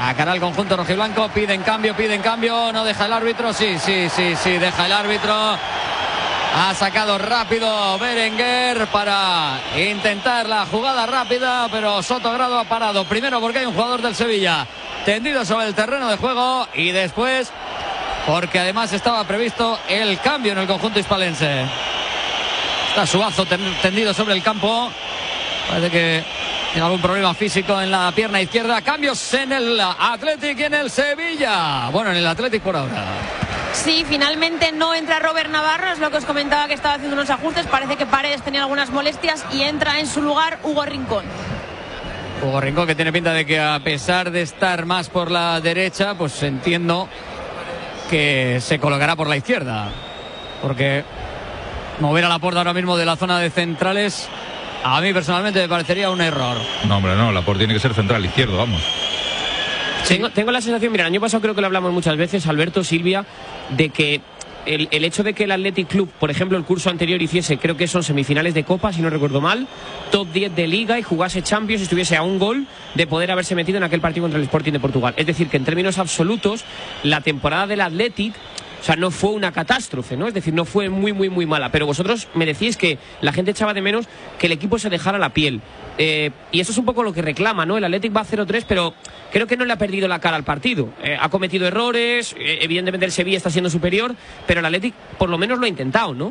Sacará el conjunto rojiblanco, piden cambio, no deja el árbitro, sí, deja el árbitro. Ha sacado rápido Berenguer para intentar la jugada rápida, pero Sotogrado ha parado. Primero porque hay un jugador del Sevilla tendido sobre el terreno de juego y después porque además estaba previsto el cambio en el conjunto hispalense. Está Suazo tendido sobre el campo. Parece que tiene algún problema físico en la pierna izquierda. Cambios en el Athletic y en el Sevilla. Bueno, en el Athletic por ahora. Sí, finalmente no entra Robert Navarro, es lo que os comentaba, que estaba haciendo unos ajustes. Parece que Paredes tenía algunas molestias y entra en su lugar Hugo Rincón. Hugo Rincón, que tiene pinta de que a pesar de estar más por la derecha, pues entiendo que se colocará por la izquierda. Porque mover a Laporte ahora mismo de la zona de centrales, a mí personalmente me parecería un error. No, hombre, no, Laporte tiene que ser central izquierdo, vamos. Sí. Tengo la sensación, mira, el año pasado creo que lo hablamos muchas veces, Alberto, Silvia, de que el hecho de que el Athletic Club, por ejemplo, el curso anterior hiciese, creo que son semifinales de Copa, si no recuerdo mal, top 10 de Liga y jugase Champions, estuviese a un gol de poder haberse metido en aquel partido contra el Sporting de Portugal. Es decir, que en términos absolutos, la temporada del Athletic, o sea, no fue una catástrofe, ¿no? Es decir, no fue muy mala. Pero vosotros me decís que la gente echaba de menos que el equipo se dejara la piel. Y eso es un poco lo que reclama, ¿no? El Athletic va a 0-3, pero creo que no le ha perdido la cara al partido. Ha cometido errores, evidentemente el Sevilla está siendo superior, pero el Athletic por lo menos lo ha intentado, ¿no?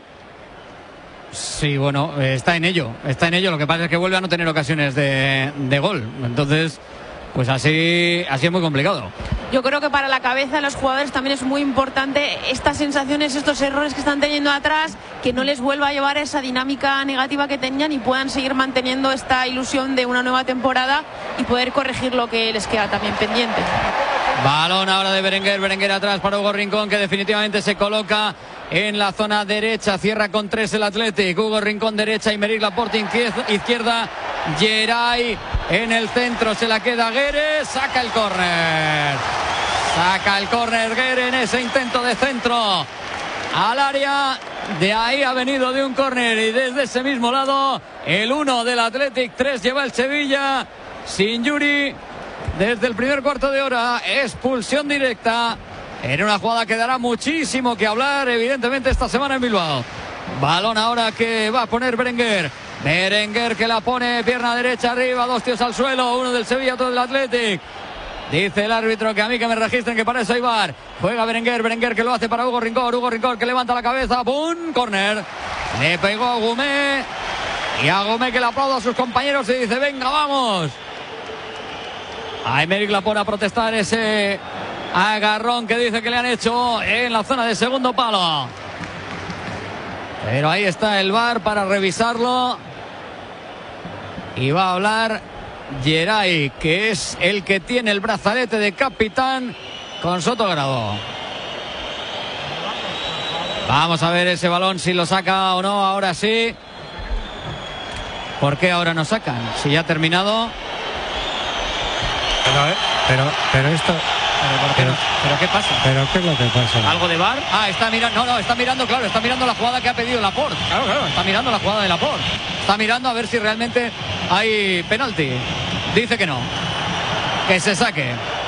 Sí, bueno, está en ello. Lo que pasa es que vuelve a no tener ocasiones de gol. Entonces, pues así es muy complicado. Yo creo que para la cabeza de los jugadores también es muy importante estas sensaciones, estos errores que están teniendo atrás, que no les vuelva a llevar a esa dinámica negativa que tenían y puedan seguir manteniendo esta ilusión de una nueva temporada y poder corregir lo que les queda también pendiente. Balón ahora de Berenguer atrás para Hugo Rincón, que definitivamente se coloca en la zona derecha, cierra con 3 el Athletic. Hugo Rincón derecha, Aymeric Laporte izquierda, Geray en el centro, se la queda Gueres, saca el córner Gueres en ese intento de centro al área. De ahí ha venido de un córner y desde ese mismo lado el 1 del Athletic, 3 lleva el Sevilla. Sin Yuri desde el primer cuarto de hora, expulsión directa en una jugada que dará muchísimo que hablar evidentemente esta semana en Bilbao. Balón ahora que va a poner Berenguer que la pone pierna derecha arriba, 2 tíos al suelo, uno del Sevilla, otro del Athletic. Dice el árbitro que a mí que me registren, que para eso hay VAR. Juega Berenguer que lo hace para Hugo Rincón que levanta la cabeza, ¡pum! Córner. Le pegó a Gumé y a Gumé que le aplaude a sus compañeros y dice: venga, vamos. Aymeric Laporte a protestar ese agarrón que dice que le han hecho en la zona de segundo palo. Pero ahí está el VAR para revisarlo. Y va a hablar Geray, que es el que tiene el brazalete de capitán con Sotogrado. Vamos a ver ese balón si lo saca o no. Ahora sí. ¿Por qué ahora no sacan? Si ya ha terminado. Pero esto... ¿Pero qué pasa? ¿Pero qué es lo que pasa? ¿Algo de VAR? Está mirando, está mirando la jugada que ha pedido Laporte. Claro, está mirando la jugada de Laporte. Está mirando a ver si realmente hay penalti. Dice que no. Que se saque.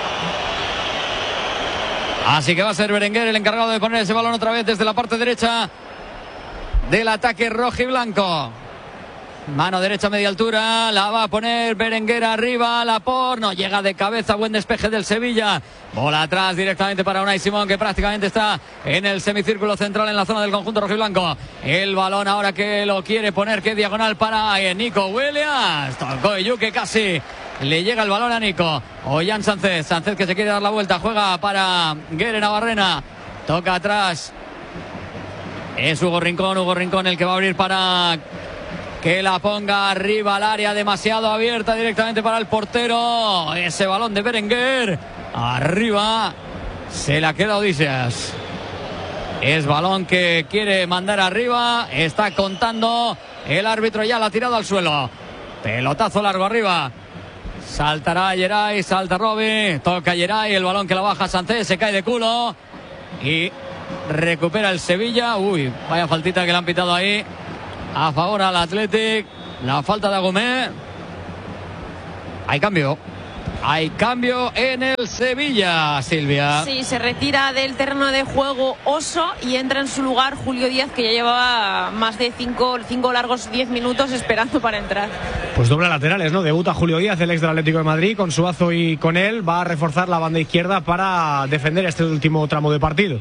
Así que va a ser Berenguer el encargado de poner ese balón otra vez desde la parte derecha del ataque rojiblanco. Mano derecha, media altura, la va a poner Berenguer arriba, Laporte, no llega de cabeza, buen despeje del Sevilla. Bola atrás directamente para Unai Simón, que prácticamente está en el semicírculo central en la zona del conjunto rojiblanco. El balón ahora que lo quiere poner, que diagonal para Nico Williams. Tocó Yu, que casi le llega el balón a Nico. Ollán Sánchez que se quiere dar la vuelta, juega para Guere Navarrena. Toca atrás. Es Hugo Rincón el que va a abrir para que la ponga arriba al área, demasiado abierta directamente para el portero. Ese balón de Berenguer arriba, se la queda Odíseas. Es balón que quiere mandar arriba, está contando el árbitro, ya la ha tirado al suelo. Pelotazo largo arriba. Saltará Geray, salta Robi, toca Geray, el balón que la baja Sánchez, se cae de culo y recupera el Sevilla. Uy, vaya faltita que le han pitado ahí a favor al Athletic. La falta de Agumé. Hay cambio hay cambio en el Sevilla, Silvia. Sí, se retira del terreno de juego Oso y entra en su lugar Julio Díaz, que ya llevaba más de 5 largos 10 minutos esperando para entrar. Pues doble laterales, ¿no? Debuta Julio Díaz, el ex del Atlético de Madrid, con Suazo y con él. Va a reforzar la banda izquierda para defender este último tramo de partido.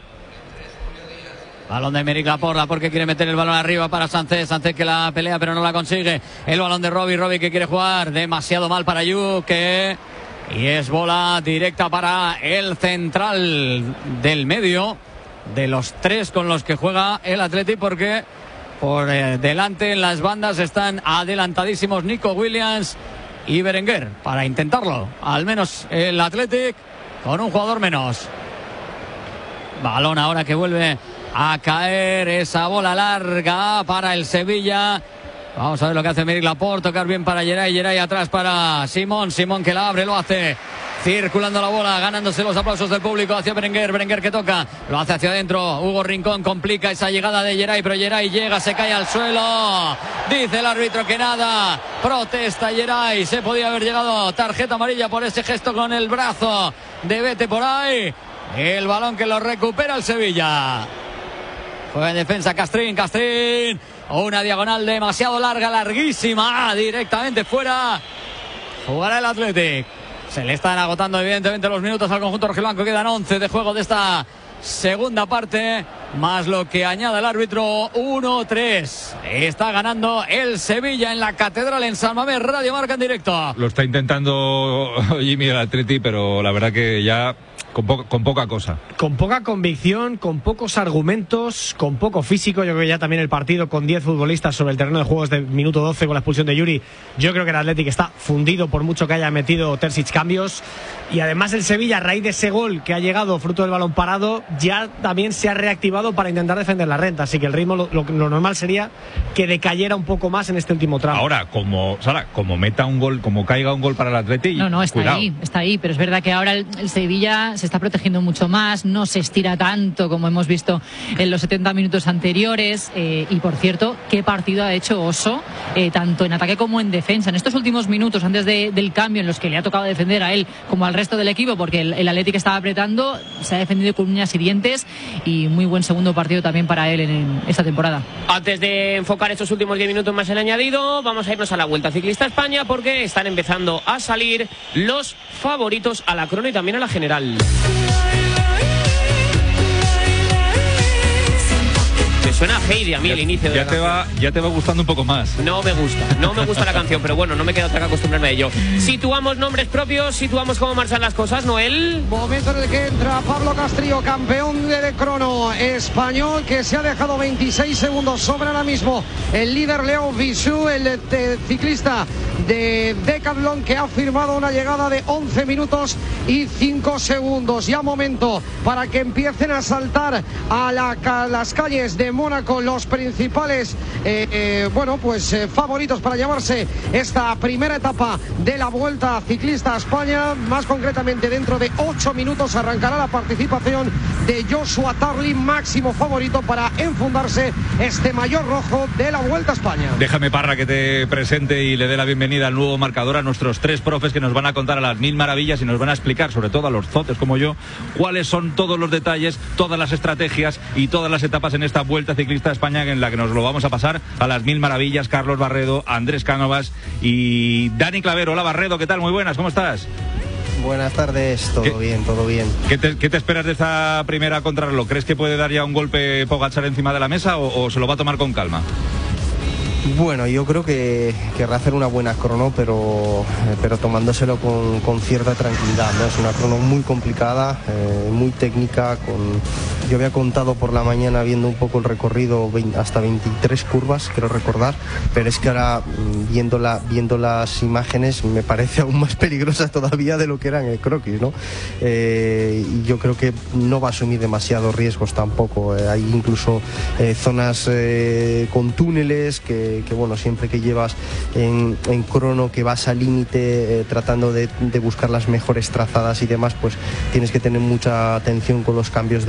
Balón de Aymeric Laporte, porque quiere meter el balón arriba para Sánchez. Sánchez que la pelea pero no la consigue. El balón de Robbie que quiere jugar demasiado mal para Yuke. Y es bola directa para el central del medio, de los tres con los que juega el Atleti, porque por delante en las bandas están adelantadísimos Nico Williams y Berenguer para intentarlo. Al menos el Athletic con un jugador menos. Balón ahora que vuelve a caer, esa bola larga para el Sevilla. Vamos a ver lo que hace Aymeric Laporte. Tocar bien para Geray atrás para Simón que la abre, lo hace circulando la bola, ganándose los aplausos del público hacia Berenguer que toca, lo hace hacia adentro. Hugo Rincón complica esa llegada de Geray, pero Geray llega, se cae al suelo. Dice el árbitro que nada, protesta Geray, se podía haber llegado tarjeta amarilla por ese gesto con el brazo de vete por ahí. El balón que lo recupera el Sevilla. Juega en defensa Castrín. Una diagonal demasiado larga, larguísima, directamente fuera. Jugará el Athletic. Se le están agotando evidentemente los minutos al conjunto rojiblanco. Quedan 11 de juego de esta segunda parte, más lo que añade el árbitro. 1-3. Está ganando el Sevilla en la Catedral en San Mamés. Radio Marca en directo. Lo está intentando Jimmy el Atleti, pero la verdad que ya con poca cosa. Con poca convicción, con pocos argumentos, con poco físico. Yo creo que ya también el partido con 10 futbolistas sobre el terreno de juego desde minuto 12 con la expulsión de Yuri. Yo creo que el Athletic está fundido por mucho que haya metido Terzic cambios. Y además el Sevilla, a raíz de ese gol que ha llegado fruto del balón parado, ya también se ha reactivado para intentar defender la renta. Así que el ritmo, lo normal sería que decayera un poco más en este último tramo. Ahora, como meta un gol, como caiga un gol para el Athletic, no, está cuidado. está ahí, pero es verdad que ahora el Sevilla se está protegiendo mucho más, no se estira tanto como hemos visto en los 70 minutos anteriores. Y por cierto, qué partido ha hecho Oso, tanto en ataque como en defensa en estos últimos minutos antes del cambio, en los que le ha tocado defender a él como al resto del equipo, porque el Athletic estaba apretando. Se ha defendido con uñas y dientes, y muy buen segundo partido también para él en esta temporada. Antes de enfocar estos últimos 10 minutos más en añadido, vamos a irnos a la Vuelta Ciclista España, porque están empezando a salir los favoritos a la crono y también a la general. Me suena a Heidi a mí el inicio de la canción. Ya te va gustando un poco más. No me gusta la canción, pero bueno, no me queda otra que acostumbrarme a ello. Situamos nombres propios, situamos cómo marchan las cosas, Noel. Momento en el que entra Pablo Castrillo, campeón de crono español, que se ha dejado 26 segundos sobre ahora mismo el líder Leo Visu, el ciclista de Decathlon, que ha firmado una llegada de 11 minutos y 5 segundos. Ya momento para que empiecen a saltar a las calles de Mónaco los principales favoritos para llevarse esta primera etapa de la Vuelta Ciclista a España. Más concretamente, dentro de 8 minutos arrancará la participación de Joshua Tarling, máximo favorito para enfundarse este maillot rojo de la Vuelta a España. Déjame, Parra, que te presente y le dé la bienvenida al nuevo marcador a nuestros tres profes, que nos van a contar a las mil maravillas y nos van a explicar, sobre todo a los zotes como yo, cuáles son todos los detalles, todas las estrategias y todas las etapas en esta Vuelta Ciclista a España, en la que nos lo vamos a pasar a las mil maravillas. Carlos Barredo, Andrés Cánovas y Dani Clavero. Hola, Barredo, ¿qué tal? Muy buenas, ¿cómo estás? Buenas tardes, todo bien. ¿Qué te esperas de esta primera contrarreloj? ¿Crees que puede dar ya un golpe Pogačar encima de la mesa o se lo va a tomar con calma? Bueno, yo creo que querrá hacer una buena crono, pero tomándoselo con cierta tranquilidad, ¿no? Es una crono muy complicada, muy técnica. Yo había contado por la mañana, viendo un poco el recorrido, hasta 23 curvas, quiero recordar, pero es que ahora, viendo las imágenes, me parece aún más peligrosa todavía de lo que era en el croquis, ¿no? Y yo creo que no va a asumir demasiados riesgos tampoco. Hay incluso zonas con túneles que bueno, siempre que llevas en crono, que vas al límite tratando de buscar las mejores trazadas y demás, pues tienes que tener mucha atención con los cambios de luz,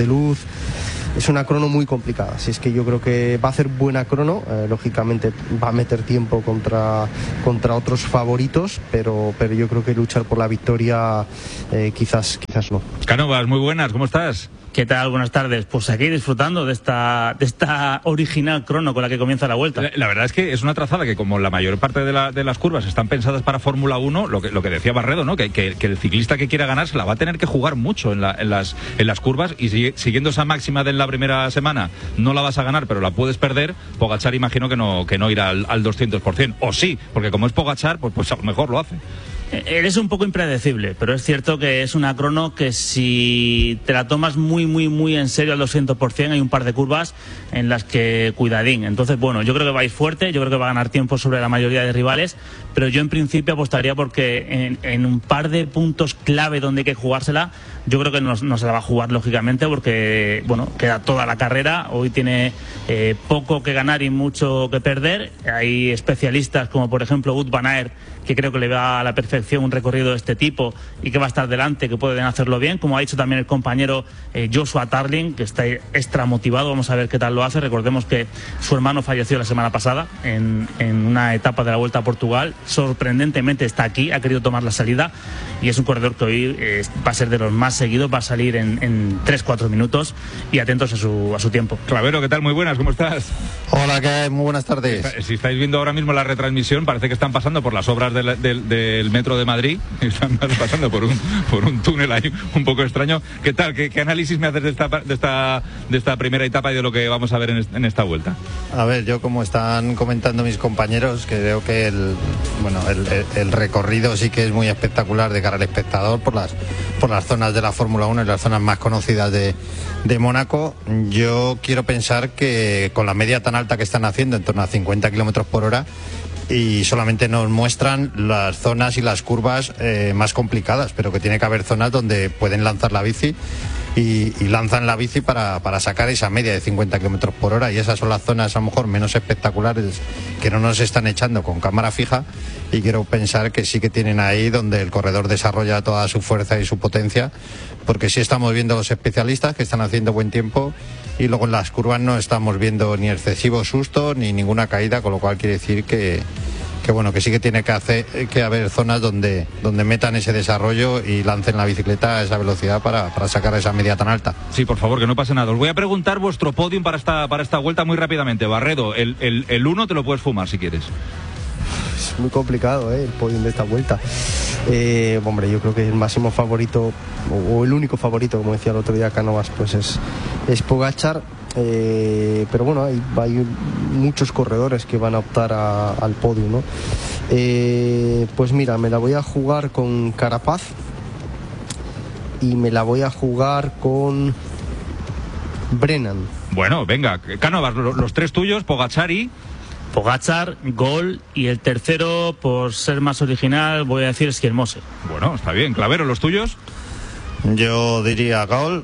es una crono muy complicada. Así es que yo creo que va a hacer buena crono, lógicamente va a meter tiempo contra otros favoritos, pero yo creo que luchar por la victoria quizás no. Cánovas, muy buenas, ¿cómo estás? ¿Qué tal? Buenas tardes. Pues aquí disfrutando de esta original crono con la que comienza la vuelta. La verdad es que es una trazada que, como la mayor parte de las curvas están pensadas para Fórmula 1, lo que decía Barredo, ¿no? Que el ciclista que quiera ganar se la va a tener que jugar mucho en las curvas, y siguiendo esa máxima de la primera semana no la vas a ganar, pero la puedes perder. Pogačar imagino que no irá al 200%, o sí, porque como es Pogačar, pues a lo mejor lo hace. Eres un poco impredecible, pero es cierto que es una crono que si te la tomas muy en serio al 200%, hay un par de curvas en las que cuidadín. Entonces, bueno, yo creo que va a ir fuerte, yo creo que va a ganar tiempo sobre la mayoría de rivales, pero yo en principio apostaría porque en un par de puntos clave donde hay que jugársela, yo creo que no se la va a jugar lógicamente, porque, bueno, queda toda la carrera, hoy tiene poco que ganar y mucho que perder. Hay especialistas como por ejemplo Wout van Aert, que creo que le va a la perfección un recorrido de este tipo y que va a estar delante, que pueden hacerlo bien, como ha dicho también el compañero Joshua Tarling, que está extra motivado. Vamos a ver qué tal lo hace. Recordemos que su hermano falleció la semana pasada en una etapa de la Vuelta a Portugal. Sorprendentemente está aquí, ha querido tomar la salida, y es un corredor que hoy va a ser de los más seguidos, va a salir en 3-4 minutos, y atentos a su tiempo. Clavero, ¿qué tal? Muy buenas, ¿cómo estás? Hola, ¿qué hay? Muy buenas tardes. Si estáis viendo ahora mismo la retransmisión, parece que están pasando por las obras del metro de Madrid, están pasando por un túnel ahí un poco extraño. ¿Qué tal? ¿Qué análisis me haces de esta primera etapa y de lo que vamos a ver en esta vuelta? A ver, yo, como están comentando mis compañeros, creo que el recorrido sí que es muy espectacular de cara al espectador por las zonas de la Fórmula 1 y las zonas más conocidas de Mónaco. Yo quiero pensar que con la media tan alta que están haciendo, en torno a 50 kilómetros por hora, y solamente nos muestran las zonas y las curvas más complicadas, pero que tiene que haber zonas donde pueden lanzar la bici y lanzan la bici para sacar esa media de 50 kilómetros por hora, y esas son las zonas a lo mejor menos espectaculares que no nos están echando con cámara fija, y quiero pensar que sí que tienen ahí donde el corredor desarrolla toda su fuerza y su potencia, porque sí estamos viendo los especialistas que están haciendo buen tiempo, y luego en las curvas no estamos viendo ni excesivo susto ni ninguna caída, con lo cual quiere decir que sí que tiene que haber zonas donde metan ese desarrollo y lancen la bicicleta a esa velocidad para sacar esa media tan alta. Sí, por favor, que no pase nada. Os voy a preguntar vuestro podium para esta vuelta muy rápidamente. Barredo, el 1 te lo puedes fumar si quieres. Es muy complicado, el podium de esta vuelta. Hombre, yo creo que el máximo favorito, o el único favorito, como decía el otro día Cánovas, pues es Pogačar. Pero bueno, hay muchos corredores que van a optar al podio, ¿no? Pues mira, me la voy a jugar con Carapaz, y me la voy a jugar con Brennan. Bueno, venga, Cánovas, los tres tuyos, Pogačar y... Pogačar, Gol, y el tercero, por ser más original, voy a decir Schiermose. Bueno, está bien. Clavero, ¿los tuyos? Yo diría Gol.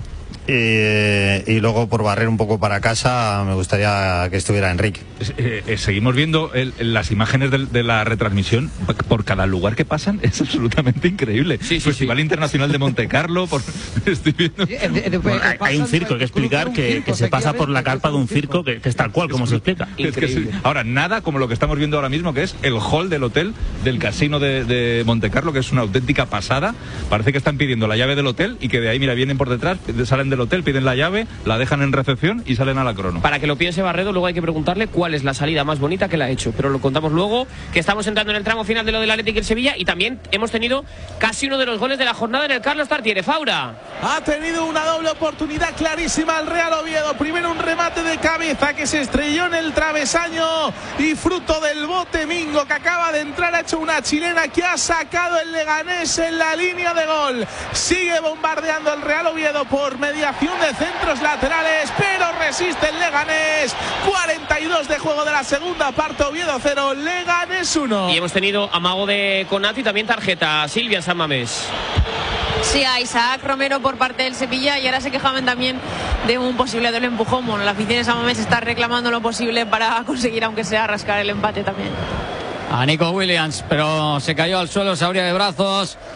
Y luego, por barrer un poco para casa, me gustaría que estuviera Enrique. Seguimos viendo las imágenes de la retransmisión por cada lugar que pasan. Es absolutamente increíble. Festival Internacional de Monte Carlo. Estoy viendo... Hay un circo, hay que explicar que se pasa por la carpa de un circo que es tal cual como se explica. Ahora, nada como lo que estamos viendo ahora mismo, que es el hall del hotel del casino de Monte Carlo, que es una auténtica pasada. Parece que están pidiendo la llave del hotel, y que de ahí, mira, vienen por detrás, salen del hotel, piden la llave, la dejan en recepción y salen a la crono. Para que lo piense Barredo, luego hay que preguntarle cuál es la salida más bonita que la ha hecho, pero lo contamos luego, que estamos entrando en el tramo final de lo del Athletic y el Sevilla, y también hemos tenido casi uno de los goles de la jornada en el Carlos Tartiere. Faura ha tenido una doble oportunidad clarísima el Real Oviedo. Primero un remate de cabeza que se estrelló en el travesaño, y fruto del bote Mingo, que acaba de entrar, ha hecho una chilena que ha sacado el Leganés en la línea de gol. Sigue bombardeando el Real Oviedo por mediación de centros laterales, pero resiste el Leganés. 42 de juego de la segunda parte, Oviedo 0, Leganés 1. Y hemos tenido amago de Konato y también tarjeta. Silvia, San Mamés. Sí, a Isaac Romero por parte del Sevilla, y ahora se quejaban también de un posible doble empujón. Bueno, la afición de San Mamés está reclamando lo posible para conseguir, aunque sea, rascar el empate también. A Nico Williams, pero se cayó al suelo, se abría de brazos.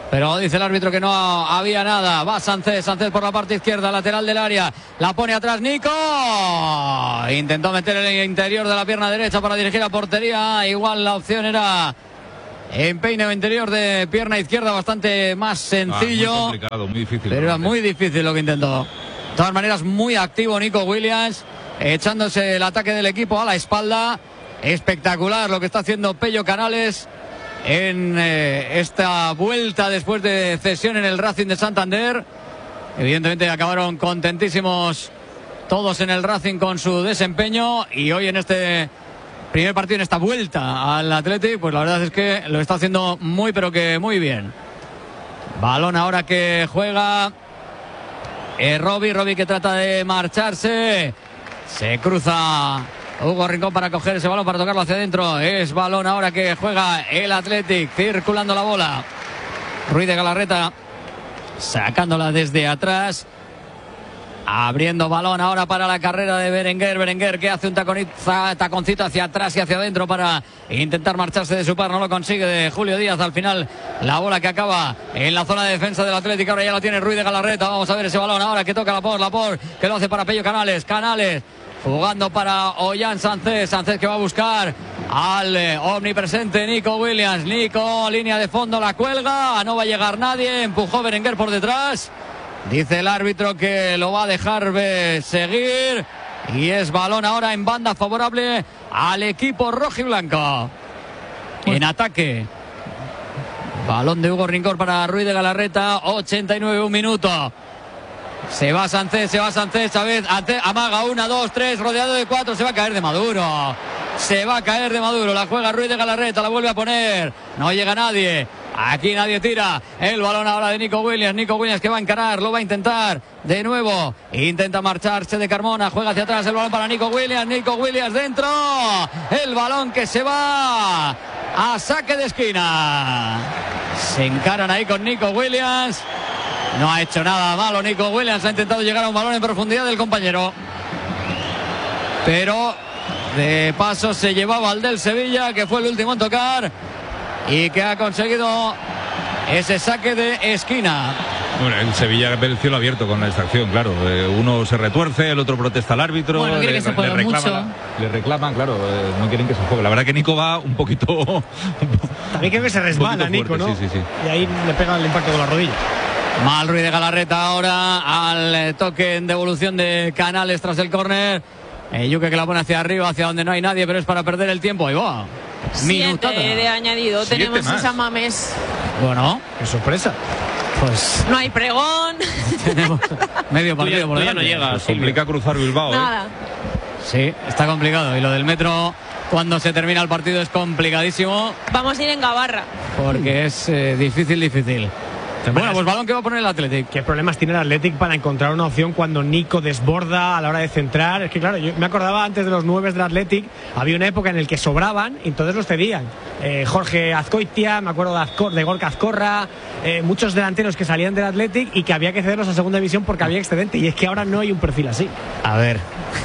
Pero dice el árbitro que no había nada. Va Sánchez por la parte izquierda, lateral del área. La pone atrás Nico. Intentó meter el interior de la pierna derecha para dirigir a portería. Igual la opción era empeine interior de pierna izquierda, bastante más sencillo. Muy complicado, muy difícil. Pero era muy difícil lo que intentó. De todas maneras, muy activo Nico Williams, echándose el ataque del equipo a la espalda. Espectacular lo que está haciendo Pello Canales en esta vuelta después de cesión en el Racing de Santander. Evidentemente acabaron contentísimos todos en el Racing con su desempeño, y hoy en este primer partido, en esta vuelta al Athletic, pues la verdad es que lo está haciendo muy pero que muy bien. Balón ahora que juega Robbie que trata de marcharse, se cruza Hugo Rincón para coger ese balón, para tocarlo hacia adentro. Es balón ahora que juega el Athletic, circulando la bola. Ruiz de Galarreta sacándola desde atrás, abriendo balón ahora para la carrera de Berenguer, que hace un taconcito hacia atrás y hacia adentro para intentar marcharse de su par. No lo consigue de Julio Díaz. Al final la bola que acaba en la zona de defensa del Atlético. Ahora ya lo tiene Ruiz de Galarreta. Vamos a ver ese balón ahora que toca Laporte, que lo hace para Pello Canales jugando para Ollán Sánchez que va a buscar al omnipresente Nico Williams. Nico, línea de fondo, la cuelga, no va a llegar nadie. Empujó Berenguer por detrás. Dice el árbitro que lo va a dejar seguir, y es balón ahora en banda favorable al equipo rojiblanco. En ataque, balón de Hugo Rincón para Ruiz de Galarreta. 89, un minuto. Se va Sánchez, Chávez, amaga 1, 2, 3, rodeado de 4, se va a caer de Maduro. La juega Ruiz de Galarreta, la vuelve a poner, no llega nadie. Aquí nadie tira. El balón ahora de Nico Williams que va a encarar, lo va a intentar de nuevo. Intenta marcharse de Carmona, juega hacia atrás, el balón para Nico Williams dentro. El balón que se va a saque de esquina. Se encaran ahí con Nico Williams. No ha hecho nada malo Nico Williams, ha intentado llegar a un balón en profundidad del compañero, pero de paso se llevaba al del Sevilla, que fue el último en tocar y que ha conseguido ese saque de esquina. Bueno, el Sevilla ve el cielo abierto con esta acción, claro. Uno se retuerce, el otro protesta al árbitro. Bueno, quiere que se juegue mucho. Le reclaman, claro, no quieren que se juegue. La verdad que Nico va un poquito... También creo que se resbala Nico, ¿no? Sí. Y ahí le pega el impacto con la rodilla. Mal Ruiz de Galarreta ahora al toque en devolución de Canales tras el córner. Yuque que la pone hacia arriba, hacia donde no hay nadie, pero es para perder el tiempo. Ahí va. 7 de añadido. 7 tenemos más. esa Mames. Bueno, qué sorpresa. Pues no hay pregón. Tenemos medio partido por ya no llega. Se complica cruzar Bilbao. Nada. Sí, está complicado. Y lo del metro, cuando se termina el partido, es complicadísimo. Vamos a ir en Gabarra. Porque es difícil. Bueno, pues balón que va a poner el Athletic. ¿Qué problemas tiene el Athletic para encontrar una opción cuando Nico desborda a la hora de centrar? Es que claro, yo me acordaba antes de los 9 del Athletic, había una época en la que sobraban y entonces los cedían. Jorge Azcoitia, me acuerdo de Gorka Azcorra, muchos delanteros que salían del Athletic y que había que cederlos a segunda división porque había excedente, y es que ahora no hay un perfil así. A ver,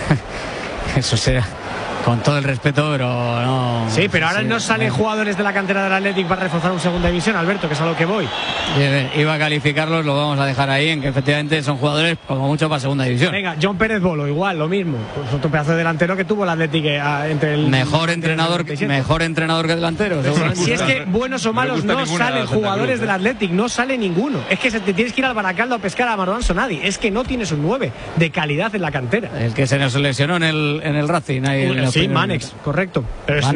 eso sea... Con todo el respeto, pero no... Sí, pero ahora no salen jugadores de la cantera del Athletic para reforzar un segunda división, Alberto, que es a lo que voy. Iba a calificarlos, lo vamos a dejar ahí, en que efectivamente son jugadores como mucho para segunda división. Venga, John Pérez Bolo, igual, lo mismo. Pues otro pedazo de delantero que tuvo el Athletic entre el... Mejor entrenador que delantero. Si es que buenos o malos no salen jugadores del Athletic, no sale ninguno. Es que te tienes que ir al Baracaldo a pescar a Marwan Sonadi. Es que no tienes un 9 de calidad en la cantera. El que se nos lesionó en el Racing. Ahí sí, Manex, correcto. Pero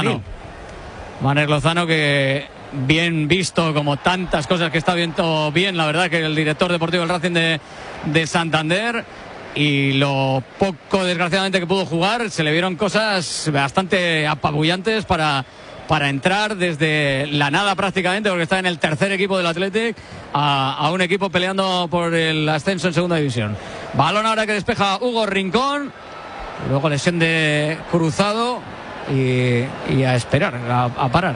Manex Lozano, que bien visto, como tantas cosas que está viendo bien, la verdad, que el director deportivo del Racing de Santander, y lo poco desgraciadamente que pudo jugar, se le vieron cosas bastante apabullantes para entrar desde la nada prácticamente, porque está en el tercer equipo del Athletic, a un equipo peleando por el ascenso en segunda división. Balón ahora que despeja Hugo Rincón, luego lesión de Cruzado y a esperar, a parar.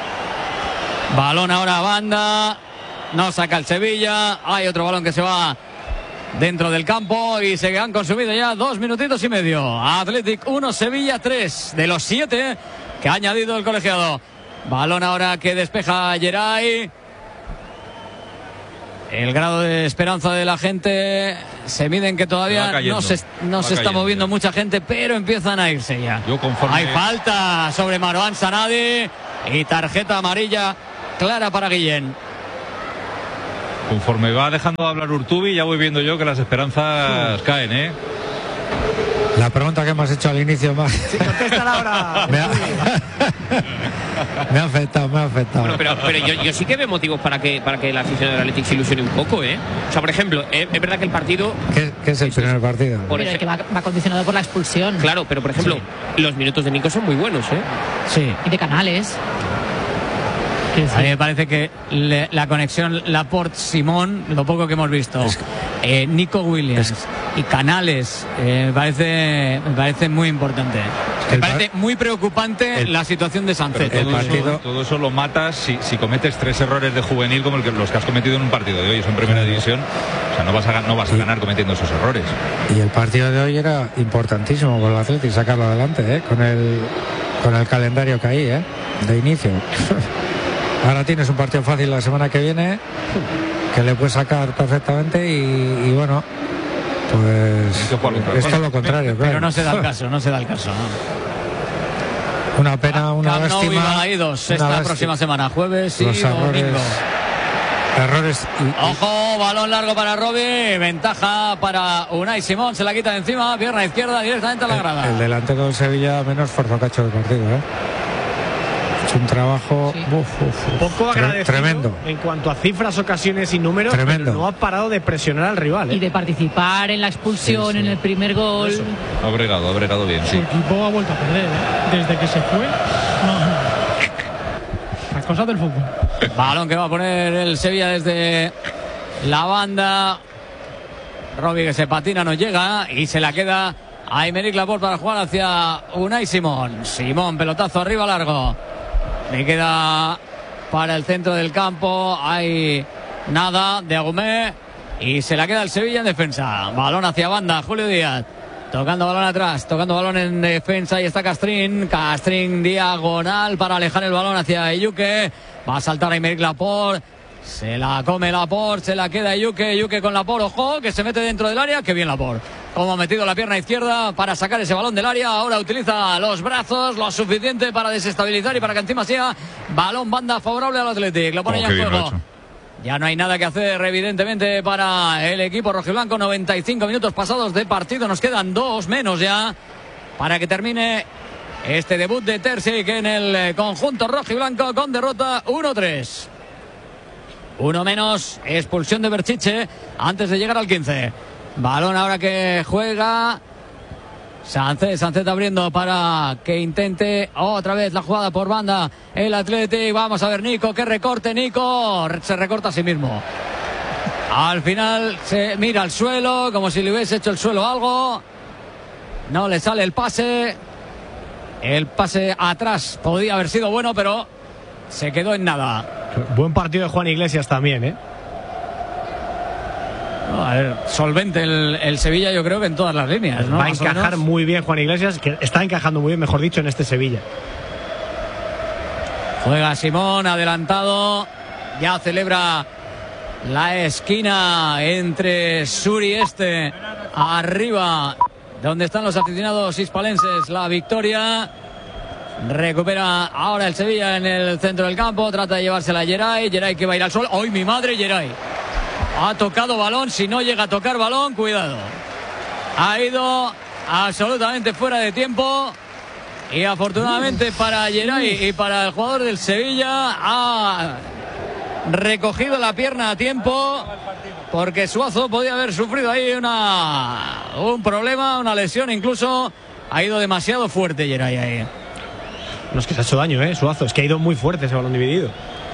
Balón ahora a banda, no saca el Sevilla, hay otro balón que se va dentro del campo y se han consumido ya 2 minutitos y medio. Athletic 1, Sevilla 3, de los 7 que ha añadido el colegiado. Balón ahora que despeja Geray. El grado de esperanza de la gente se mide en que todavía no se está moviendo mucha gente, pero empiezan a irse ya. Hay falta sobre Marouane Sanadi y tarjeta amarilla clara para Guillén. Conforme va dejando de hablar Urtubi, ya voy viendo yo que las esperanzas caen, ¿eh? La pregunta que hemos hecho al inicio más. Sí, contesta ahora. Me ha afectado. Bueno, pero yo sí que veo motivos para que el aficionado del Athletic se ilusione un poco, ¿eh? O sea, por ejemplo, es verdad que el partido... ¿Qué es el primer partido? Pero que va condicionado por la expulsión. Claro, pero por ejemplo, los minutos de Nico son muy buenos, ¿eh? Sí. Y de Canales. A mí me parece que la conexión Laporte-Simón, lo poco que hemos visto, Nico Williams y Canales, me parece muy importante. Me parece muy preocupante la situación de Sánchez. Todo eso lo matas si cometes 3 errores de juvenil como los que has cometido en un partido de hoy. Eso en primera división. O sea, no vas a ganar cometiendo esos errores. Y el partido de hoy era importantísimo con el Athletic sacarlo adelante, con el calendario que hay, de inicio. Ahora tienes un partido fácil la semana que viene que le puedes sacar perfectamente y bueno, pues es todo lo contrario. Pero no se da el caso, ¿no? Una pena, una lástima. Esta próxima semana, jueves y domingo. Errores. Ojo, balón largo para Robbie, ventaja para Unai Simón, se la quita de encima, pierna izquierda directamente a la grada. El delantero del Sevilla menos esfuerzo que ha hecho del partido, Es un trabajo poco agradecido tremendo en cuanto a cifras, ocasiones y números, tremendo. Pero no ha parado de presionar al rival, y de participar en la expulsión, en el primer gol. Ha bregado bien. Su equipo ha vuelto a perder, desde que se fue. Las cosas del fútbol. Balón que va a poner el Sevilla desde la banda. Robbie que se patina, no llega y se la queda a Aymeric Laporte para jugar hacia Unai Simón. Simón, pelotazo arriba largo. Le queda para el centro del campo. Hay nada de Agumé. Y se la queda el Sevilla en defensa. Balón hacia banda. Julio Díaz. Tocando balón atrás. Tocando balón en defensa. Y está Castrín. Castrín diagonal para alejar el balón hacia Iyuke. Va a saltar Aymeric Laporte. Se la come Laporte. Se la queda Iyuke con Laporte. Ojo, que se mete dentro del área. Qué bien Laporte. Como ha metido la pierna izquierda para sacar ese balón del área. Ahora utiliza los brazos lo suficiente para desestabilizar y para que encima sea balón banda favorable al Athletic. Lo pone ya en juego. Ya no hay nada que hacer, evidentemente, para el equipo rojiblanco. 95 minutos pasados de partido. Nos quedan 2 menos ya para que termine este debut de Terzic en el conjunto rojiblanco con derrota 1-3. 1 menos, expulsión de Berchiche antes de llegar al 15. Balón ahora que juega Sánchez abriendo para que intente otra vez la jugada por banda el Athletic. Vamos a ver Nico, que recorte Nico, se recorta a sí mismo. Al final se mira al suelo como si le hubiese hecho el suelo algo. No le sale el pase. El pase atrás podía haber sido bueno, pero se quedó en nada. Buen partido de Juan Iglesias también, A ver, solvente el Sevilla, yo creo que en todas las líneas, ¿no? Va a encajar muy bien Juan Iglesias, que está encajando muy bien, mejor dicho, en este Sevilla. Juega Simón, adelantado. Ya celebra la esquina entre sur y este. Arriba, donde están los aficionados hispalenses, la victoria. Recupera ahora el Sevilla en el centro del campo. Trata de llevársela a Geray. Geray que va a ir al suelo. ¡Ay, mi madre, Geray! Ha tocado balón, si no llega a tocar balón, cuidado. Ha ido absolutamente fuera de tiempo. Y afortunadamente para Geray y para el jugador del Sevilla ha recogido la pierna a tiempo. Porque Suazo podía haber sufrido ahí un problema, una lesión incluso. Ha ido demasiado fuerte Geray ahí. No es que se ha hecho daño, Suazo. Es que ha ido muy fuerte ese balón dividido.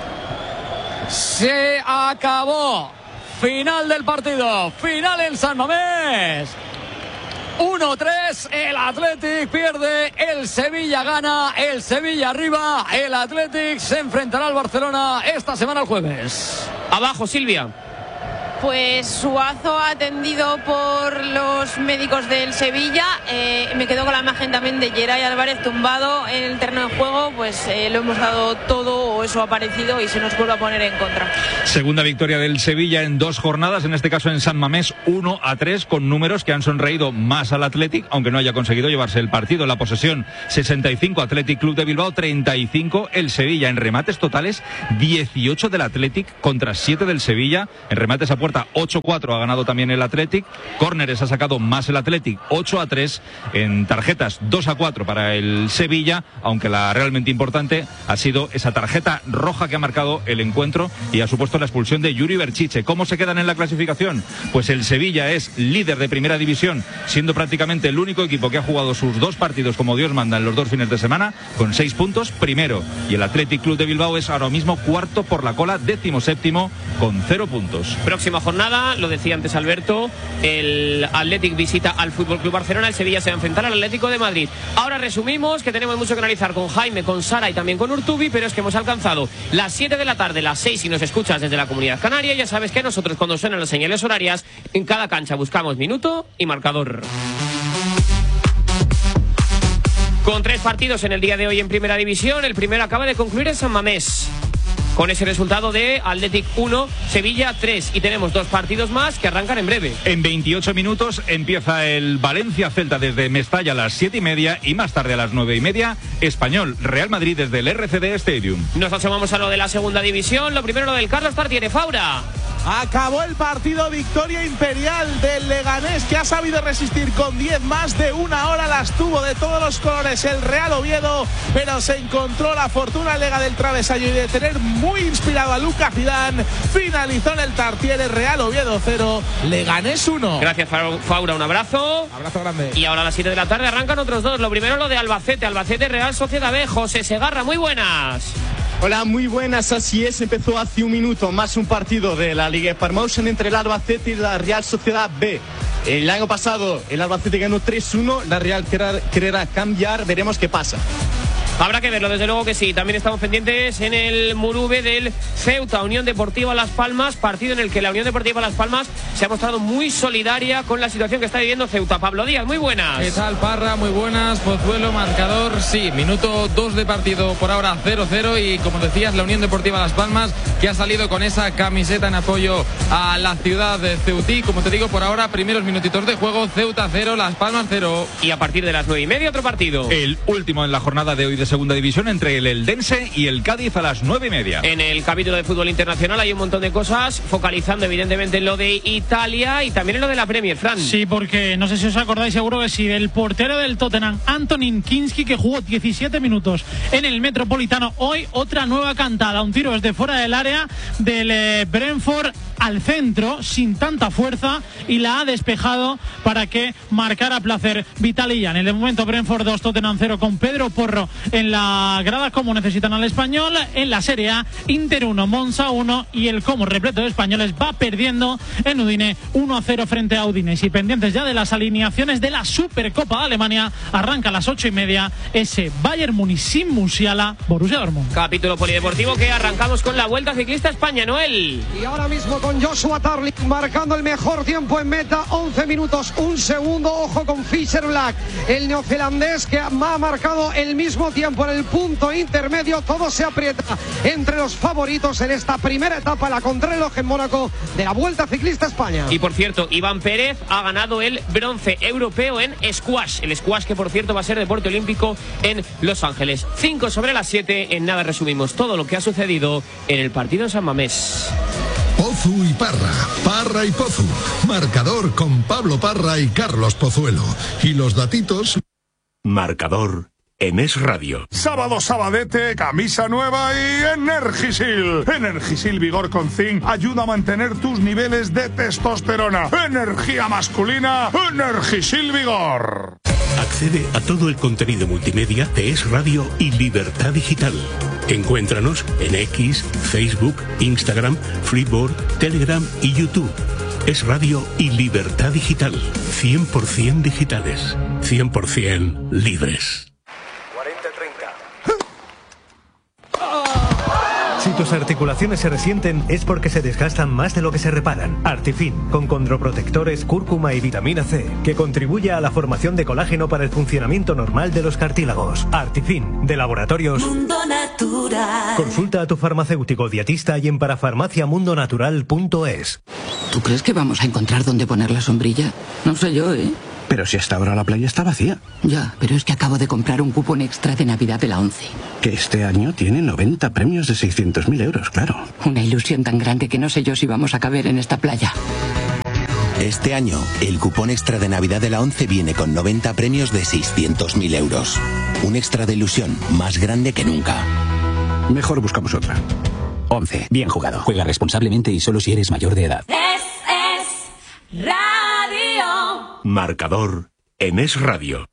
Se acabó. Final del partido, final en San Mamés. 1-3, el Athletic pierde, el Sevilla gana, el Sevilla arriba, el Athletic se enfrentará al Barcelona esta semana el jueves. Abajo, Silvia. Pues Suazo, atendido por los médicos del Sevilla. Me quedo con la imagen también de Geray Álvarez tumbado en el terreno de juego. Pues lo hemos dado todo, o eso ha parecido, y se nos vuelve a poner en contra. Segunda victoria del Sevilla en 2 jornadas, en este caso en San Mamés, 1-3, con números que han sonreído más al Athletic, aunque no haya conseguido llevarse el partido. La posesión, 65 Athletic Club de Bilbao, 35 el Sevilla. En remates totales, 18 del Athletic contra 7 del Sevilla. En remates a puerta, 8-4 ha ganado también el Athletic. Córneres ha sacado más el Athletic, 8-3. En tarjetas, 2-4 para el Sevilla, aunque la realmente importante ha sido esa tarjeta roja que ha marcado el encuentro y ha supuesto la expulsión de Yuri Berchiche. ¿Cómo se quedan en la clasificación? Pues el Sevilla es líder de primera división, siendo prácticamente el único equipo que ha jugado sus 2 partidos como Dios manda en los 2 fines de semana, con 6 puntos, primero. Y el Athletic Club de Bilbao es ahora mismo cuarto por la cola, 17º, con 0 puntos. Próxima jornada, lo decía antes Alberto, el Athletic visita al FC Barcelona, el Sevilla se va a enfrentar al Atlético de Madrid. Ahora resumimos que tenemos mucho que analizar con Jaime, con Sara y también con Urtubi, pero es que hemos alcanzado las 7 de la tarde, las 6 si nos escuchas desde la Comunidad Canaria. Ya sabes que nosotros, cuando suenan las señales horarias, en cada cancha buscamos minuto y marcador. Con 3 partidos en el día de hoy en Primera División, el primero acaba de concluir en San Mamés, con ese resultado de Athletic 1, Sevilla 3. Y tenemos 2 partidos más que arrancan en breve. En 28 minutos empieza el Valencia-Celta desde Mestalla a las 7:30 y más tarde a las 9:30, Español Real Madrid desde el RCD Stadium. Nos asomamos a lo de la segunda división. Lo primero, lo del Carlos Tartiere. Faura. Acabó el partido, victoria imperial del Leganés, que ha sabido resistir con 10 más de 1 hora. Las tuvo de todos los colores el Real Oviedo, pero se encontró la fortuna lega del travesaño y de tener muy inspirado a Lucas Zidane. Finalizó en el Tartiere, Real Oviedo 0, Leganés 1. Gracias, Faura, un abrazo. Abrazo grande. Y ahora a las 7 de la tarde arrancan otros 2. Lo primero, lo de Albacete Real Sociedad B. José Segarra, muy buenas. Hola, muy buenas, así es, empezó hace un minuto más un partido de la Liga Promotion entre el Albacete y la Real Sociedad B. El año pasado el Albacete ganó 3-1, la Real querrá cambiar, veremos qué pasa. Habrá que verlo, desde luego que sí. También estamos pendientes en el Murube del Ceuta, Unión Deportiva Las Palmas, partido en el que la Unión Deportiva Las Palmas se ha mostrado muy solidaria con la situación que está viviendo Ceuta. Pablo Díaz, muy buenas. ¿Qué tal, Parra? Muy buenas. Pozuelo, marcador, sí, minuto 2 de partido, por ahora 0-0, y como decías, la Unión Deportiva Las Palmas, que ha salido con esa camiseta en apoyo a la ciudad de Ceutí. Como te digo, por ahora, primeros minutitos de juego, Ceuta 0, Las Palmas 0. Y a partir de las 9:30 otro partido. El último en la jornada de hoy de segunda división entre el Eldense y el Cádiz a las 9:30. En el capítulo de fútbol internacional hay un montón de cosas, focalizando evidentemente en lo de Italia y también en lo de la Premier, Fran. Sí, porque no sé si os acordáis, seguro que sí, el portero del Tottenham, Antonin Kinski, que jugó 17 minutos en el Metropolitano. Hoy otra nueva cantada, un tiro desde fuera del área del Brentford al centro, sin tanta fuerza, y la ha despejado para que marcara placer Vitalilla. En el momento Brentford 2, Tottenham 0, con Pedro Porro en la grada, como necesitan al español. En la Serie A, Inter 1, Monza 1, y el como repleto de españoles va perdiendo en Udine 1-0 frente a Udinese. Y pendientes ya de las alineaciones de la Supercopa de Alemania, arranca a las 8:30 ese Bayern Múnich sin Musiala, Borussia Dortmund. Capítulo polideportivo que arrancamos con la Vuelta Ciclista España, Noel. Y ahora mismo con Joshua Tarling marcando el mejor tiempo en meta, 11 minutos 1 segundo. Ojo con Fisher Black, el neozelandés, que ha marcado el mismo tiempo en el punto intermedio. Todo se aprieta entre los favoritos en esta primera etapa, la contrarreloj en Mónaco de la Vuelta Ciclista España. Y por cierto, Iván Pérez ha ganado el bronce europeo en squash. El squash, que por cierto va a ser deporte olímpico en Los Ángeles. 5 sobre las 7. En nada resumimos todo lo que ha sucedido en el partido en San Mamés. Pozu y Parra, Parra y Pozu. Marcador con Pablo Parra y Carlos Pozuelo. Y los datitos. Marcador en Es Radio. Sábado sabadete, camisa nueva y Energisil. Energisil Vigor con Zinc ayuda a mantener tus niveles de testosterona. Energía masculina, Energisil Vigor. Accede a todo el contenido multimedia de Es Radio y Libertad Digital. Encuéntranos en X, Facebook, Instagram, Freeboard, Telegram y YouTube. Es Radio y Libertad Digital. 100% digitales. 100% libres. 40-30. Si Si tus articulaciones se resienten es porque se desgastan más de lo que se reparan. Artifin, con condroprotectores, cúrcuma y vitamina C, que contribuye a la formación de colágeno para el funcionamiento normal de los cartílagos. Artifin, de Laboratorios Mundo Natural. Consulta a tu farmacéutico dietista y en parafarmaciamundonatural.es. ¿Tú crees que vamos a encontrar dónde poner la sombrilla? No sé yo, ¿eh? Pero si hasta ahora la playa está vacía. Ya, pero es que acabo de comprar un cupón extra de Navidad de la ONCE. Que este año tiene 90 premios de 600.000 euros, claro. Una ilusión tan grande que no sé yo si vamos a caber en esta playa. Este año, el cupón extra de Navidad de la ONCE viene con 90 premios de 600.000 euros. Un extra de ilusión más grande que nunca. Mejor buscamos otra. ONCE. Bien jugado. Juega responsablemente y solo si eres mayor de edad. Es Radio. Marcador en Es Radio.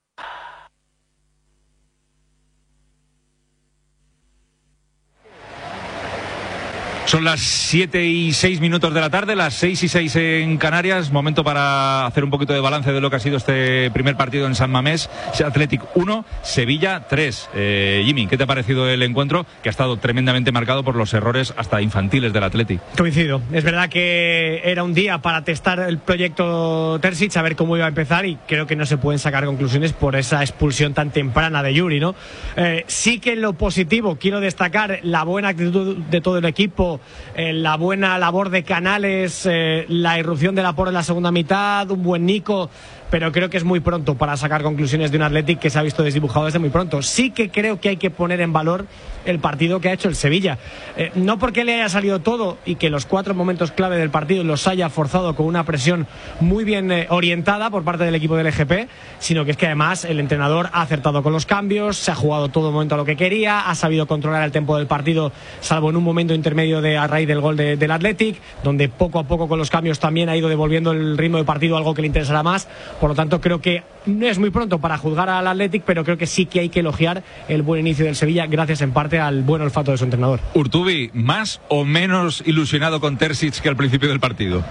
Son las 7:06 de la tarde, las 6:06 en Canarias. Momento para hacer un poquito de balance de lo que ha sido este primer partido en San Mamés. Athletic 1, Sevilla 3. Jimmy, ¿qué te ha parecido el encuentro? Que ha estado tremendamente marcado por los errores hasta infantiles del Athletic. Coincido. Es verdad que era un día para testar el proyecto Terzic, a ver cómo iba a empezar, y creo que no se pueden sacar conclusiones por esa expulsión tan temprana de Yuri, ¿no? Sí que en lo positivo quiero destacar la buena actitud de todo el equipo, la buena labor de Canales, la irrupción de Laporte en la segunda mitad, un buen Nico, pero creo que es muy pronto para sacar conclusiones de un Athletic que se ha visto desdibujado desde muy pronto. Sí que creo que hay que poner en valor el partido que ha hecho el Sevilla, no porque le haya salido todo y que los 4 momentos clave del partido los haya forzado con una presión muy bien orientada por parte del equipo del EGP, sino que es que además el entrenador ha acertado con los cambios, se ha jugado todo momento a lo que quería, ha sabido controlar el tempo del partido, salvo en un momento intermedio a raíz del gol del Athletic, donde poco a poco con los cambios también ha ido devolviendo el ritmo de partido, algo que le interesará más. Por lo tanto, creo que no es muy pronto para juzgar al Athletic, pero creo que sí que hay que elogiar el buen inicio del Sevilla, gracias en parte al buen olfato de su entrenador. Urtubi, ¿más o menos ilusionado con Terzic que al principio del partido?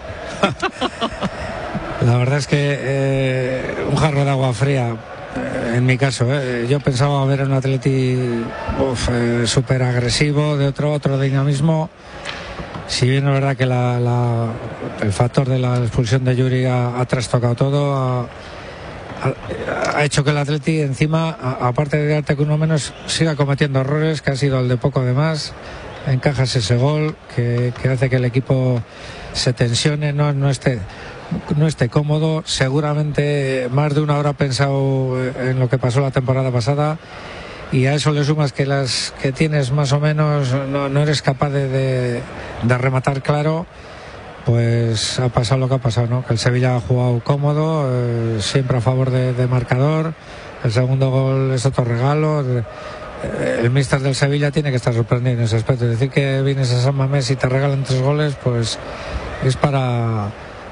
La verdad es que un jarro de agua fría, en mi caso. Yo pensaba ver un Athletic súper agresivo, de otro dinamismo. Si bien es verdad que el factor de la expulsión de Yuri ha trastocado todo, ha hecho que el Athletic encima, aparte de darte con uno menos, siga cometiendo errores, que ha sido el de poco de más. Encajas ese gol que hace que el equipo se tensione, no esté cómodo. Seguramente más de una hora ha pensado en lo que pasó la temporada pasada, y a eso le sumas que las que tienes más o menos no eres capaz de rematar claro. Pues ha pasado lo que ha pasado, ¿no? Que el Sevilla ha jugado cómodo, siempre a favor de marcador. El segundo gol es otro regalo. El míster del Sevilla tiene que estar sorprendido en ese aspecto. Decir que vienes a San Mamés y te regalan 3 goles, pues es para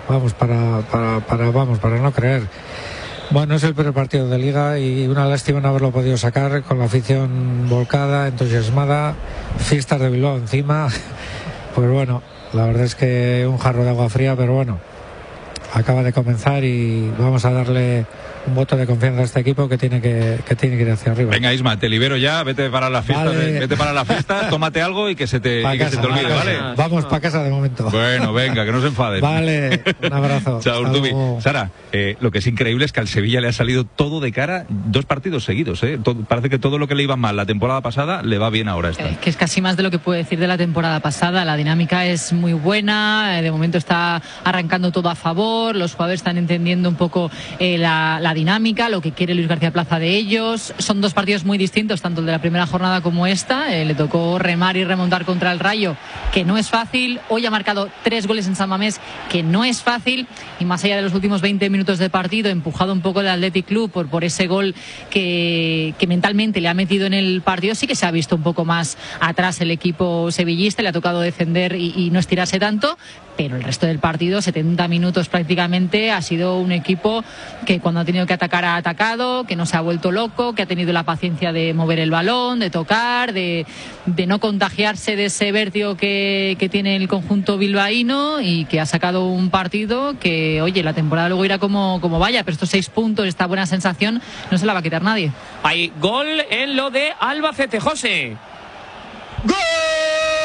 no creer. Bueno, es el primer partido de Liga y una lástima no haberlo podido sacar con la afición volcada, entusiasmada, fiestas de Bilbao encima. Pues bueno, la verdad es que un jarro de agua fría, pero bueno, acaba de comenzar y vamos a darle un voto de confianza a este equipo que tiene que ir hacia arriba. Venga, Isma, te libero ya, vete para la fiesta, vale. Vete para la fiesta, tómate algo y que se te olvide, ¿vale? Vamos para casa de momento. Bueno, venga, que no se enfaden. Vale, un abrazo. Chao, Urtubi. Sara, lo que es increíble es que al Sevilla le ha salido todo de cara 2 partidos seguidos, parece que todo lo que le iba mal la temporada pasada le va bien ahora esta. Que es casi más de lo que puede decir de la temporada pasada. La dinámica es muy buena, de momento está arrancando todo a favor, los jugadores están entendiendo un poco la dinámica, lo que quiere Luis García Plaza de ellos. Son 2 partidos muy distintos, tanto el de la primera jornada como esta. Le tocó remar y remontar contra el Rayo, que no es fácil. Hoy ha marcado 3 goles en San Mamés, que no es fácil, y más allá de los últimos 20 minutos de partido, empujado un poco el Athletic Club por ese gol que mentalmente le ha metido en el partido. Sí que se ha visto un poco más atrás el equipo sevillista, le ha tocado defender y no estirarse tanto, pero el resto del partido, 70 minutos prácticamente, ha sido un equipo que cuando ha tenido que atacar ha atacado, que no se ha vuelto loco, que ha tenido la paciencia de mover el balón, de tocar, de no contagiarse de ese vértigo que tiene el conjunto bilbaíno, y que ha sacado un partido que, oye, la temporada luego irá como vaya, pero estos 6 puntos, esta buena sensación, no se la va a quitar nadie. Hay gol en lo de Albacete, José. ¡Gol!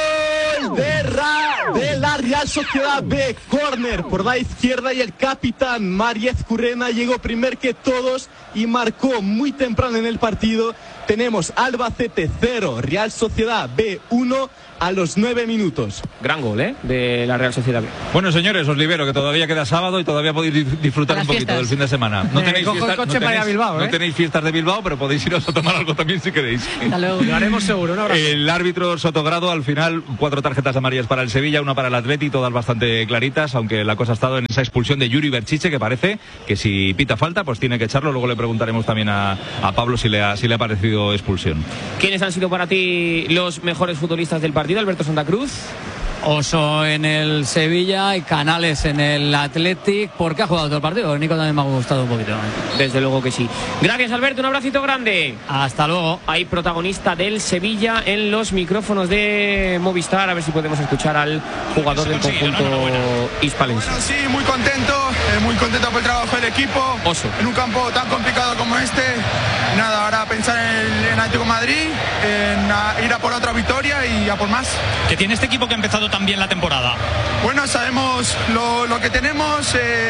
de la Real Sociedad B. Córner por la izquierda y el capitán Mariez Currena llegó primero que todos y marcó muy temprano en el partido. Tenemos Albacete 0, Real Sociedad B 1 a los 9 minutos. Gran gol, de la Real Sociedad B. Bueno, señores, os libero, que todavía queda sábado y todavía podéis disfrutar un poquito del fin de semana. No tenéis no tenéis fiestas de Bilbao, pero podéis iros a tomar algo también si queréis. Lo haremos seguro, un abrazo. El árbitro Sotogrado, al final, 4 tarjetas amarillas para el Sevilla, 1 para el Atleti, todas bastante claritas, aunque la cosa ha estado en esa expulsión de Yuri Berchiche, que parece que si pita falta, pues tiene que echarlo. Luego le preguntaremos también a Pablo si le ha parecido expulsión. ¿Quiénes han sido para ti los mejores futbolistas del partido, Alberto Santa Cruz? Oso en el Sevilla y Canales en el Athletic, porque ha jugado todo el partido. Nico también me ha gustado un poquito. Desde luego que sí. Gracias, Alberto, un abracito grande. Hasta luego. Hay protagonista del Sevilla en los micrófonos de Movistar, a ver si podemos escuchar al jugador del conjunto hispalense. Bueno, sí, muy contento por el trabajo del equipo. Oso. En un campo tan complicado como este. Nada, ahora pensar en Atlético de Madrid, en ir a por otra victoria y a por más. Que tiene este equipo que ha empezado también la temporada. Bueno, sabemos lo que tenemos,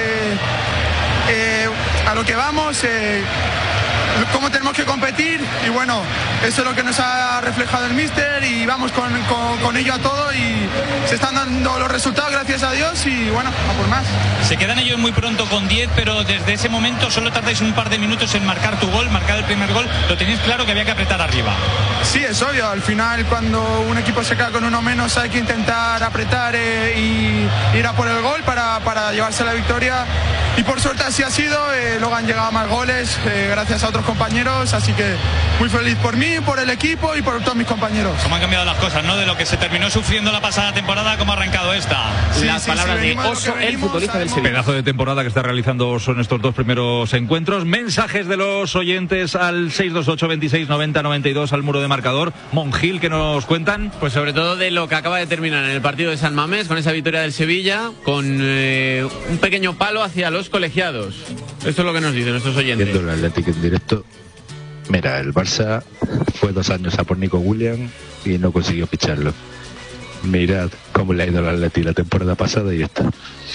a lo que vamos, cómo tenemos que competir y bueno, eso es lo que nos ha reflejado el míster y vamos con ello a todo y se están dando los resultados, gracias a Dios, y bueno, a por más. Se quedan ellos muy pronto con 10, pero desde ese momento solo tardáis un par de minutos en marcar tu gol, marcar el primer gol. Lo tenéis claro que había que apretar arriba. Sí, es obvio, al final cuando un equipo se queda con uno menos hay que intentar apretar y ir a por el gol para llevarse la victoria. Y por suerte así ha sido, luego han llegado más goles gracias a otros compañeros, así que muy feliz por mí, por el equipo y por todos mis compañeros. ¿Cómo han cambiado las cosas, no? De lo que se terminó sufriendo la pasada temporada, ¿cómo ha arrancado esta? Las palabras de Oso, el futbolista del Sevilla. Pedazo de temporada que está realizando Oso en estos 2 primeros encuentros. Mensajes de los oyentes al 628 26 90 92 al muro de marcador. Monjil, ¿qué nos cuentan? Pues sobre todo de lo que acaba de terminar en el partido de San Mamés, con esa victoria del Sevilla, con un pequeño palo hacia los colegiados. Esto es lo que nos dicen nuestros oyentes. Viendo el Atlético en directo, mira, el Barça fue 2 años a por Nico Williams y no consiguió ficharlo. Mirad cómo le ha ido al Atlético la temporada pasada y esta.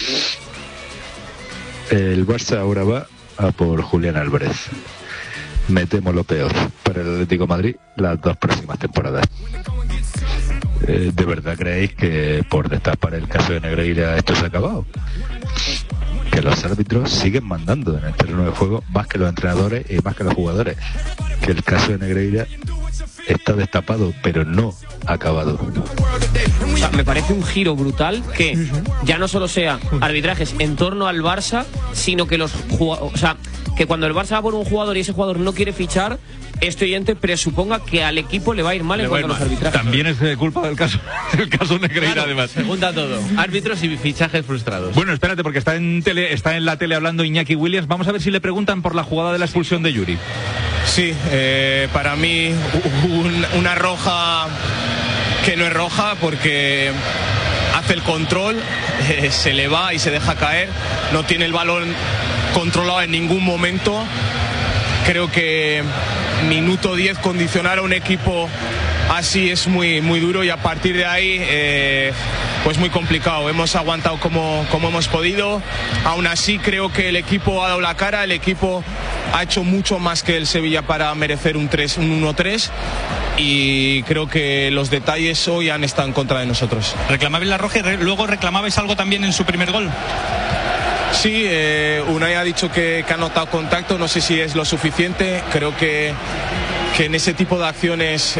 El Barça ahora va a por Julián Álvarez. Me temo lo peor para el Atlético de Madrid las 2 próximas temporadas. ¿De verdad creéis que por destapar el caso de Negreira esto se ha acabado? Que los árbitros siguen mandando en el terreno de juego más que los entrenadores y más que los jugadores. Que el caso de Negreira está destapado, pero no acabado. O sea, me parece un giro brutal que ya no solo sea arbitrajes en torno al Barça, sino que que cuando el Barça va por un jugador y ese jugador no quiere fichar, este oyente presuponga que al equipo le va a ir mal en cuanto a los arbitrajes. También es culpa del caso Negreira, claro, además. Se junta todo. Árbitros y fichajes frustrados. Bueno, espérate, porque está en la tele hablando Iñaki Williams. Vamos a ver si le preguntan por la jugada de la expulsión de Yuri. Sí, para mí una roja que no es roja porque hace el control, se le va y se deja caer, no tiene el balón controlado en ningún momento. Creo que minuto 10 condicionar a un equipo así es muy duro y a partir de ahí pues muy complicado. Hemos aguantado como hemos podido. Aún así creo que el equipo ha dado la cara, el equipo ha hecho mucho más que el Sevilla para merecer un 1-3 y creo que los detalles hoy han estado en contra de nosotros. ¿Reclamabais la roja y luego reclamabais algo también en su primer gol? Sí, Unai ha dicho que ha notado contacto, no sé si es lo suficiente. Creo que en ese tipo de acciones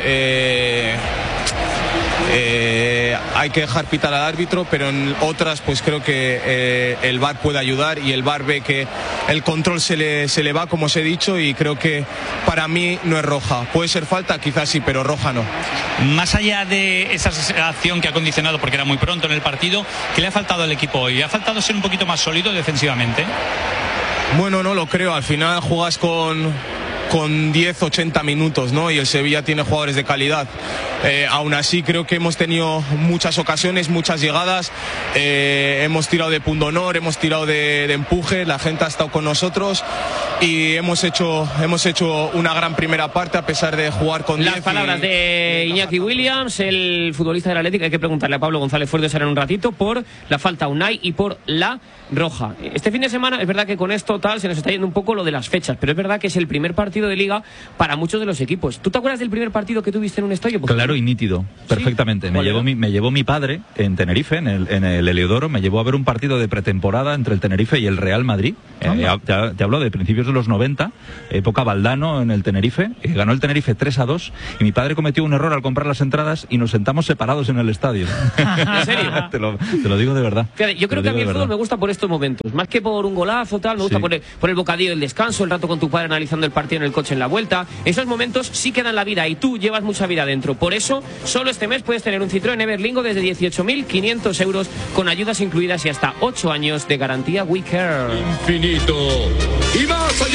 hay que dejar pitar al árbitro, pero en otras pues creo que el VAR puede ayudar y el VAR ve que el control se le va, como os he dicho, y creo que para mí no es roja. Puede ser falta, quizás sí, pero roja no. Más allá de esa acción que ha condicionado, porque era muy pronto en el partido, ¿qué le ha faltado al equipo hoy? ¿Ha faltado ser un poquito más sólido defensivamente? Bueno, no lo creo. Al final juegas con 10-80 minutos, ¿no? Y el Sevilla tiene jugadores de calidad. Aún así creo que hemos tenido muchas ocasiones, muchas llegadas, hemos tirado de pundonor, hemos tirado de empuje, la gente ha estado con nosotros y hemos hecho una gran primera parte a pesar de jugar con 10. Las palabras de Iñaki Williams, el futbolista del Atlético. Hay que preguntarle a Pablo González Fuertes en un ratito por la falta a Unai y por la roja. Este fin de semana es verdad que con esto tal se nos está yendo un poco lo de las fechas, pero es verdad que es el primer partido de Liga para muchos de los equipos. ¿Tú te acuerdas del primer partido que tuviste en un estadio? Pues claro y nítido, perfectamente. ¿Sí? Me llevó mi padre en Tenerife, en el Heliodoro, me llevó a ver un partido de pretemporada entre el Tenerife y el Real Madrid. Te hablo de principios de los 90, época Valdano en el Tenerife. Ganó el Tenerife 3-2 y mi padre cometió un error al comprar las entradas y nos sentamos separados en el estadio. ¿En serio? te lo digo de verdad. Fíjate, yo creo que a mí el fútbol me gusta por estos momentos, más que por un golazo tal, me gusta por el bocadillo del descanso, el rato con tu padre analizando el partido en el coche en la vuelta. Esos momentos sí quedan la vida y tú llevas mucha vida dentro. Por eso, solo este mes puedes tener un Citroën Everlingo desde 18.500 euros con ayudas incluidas y hasta 8 años de garantía We Care. Infinito y más allá.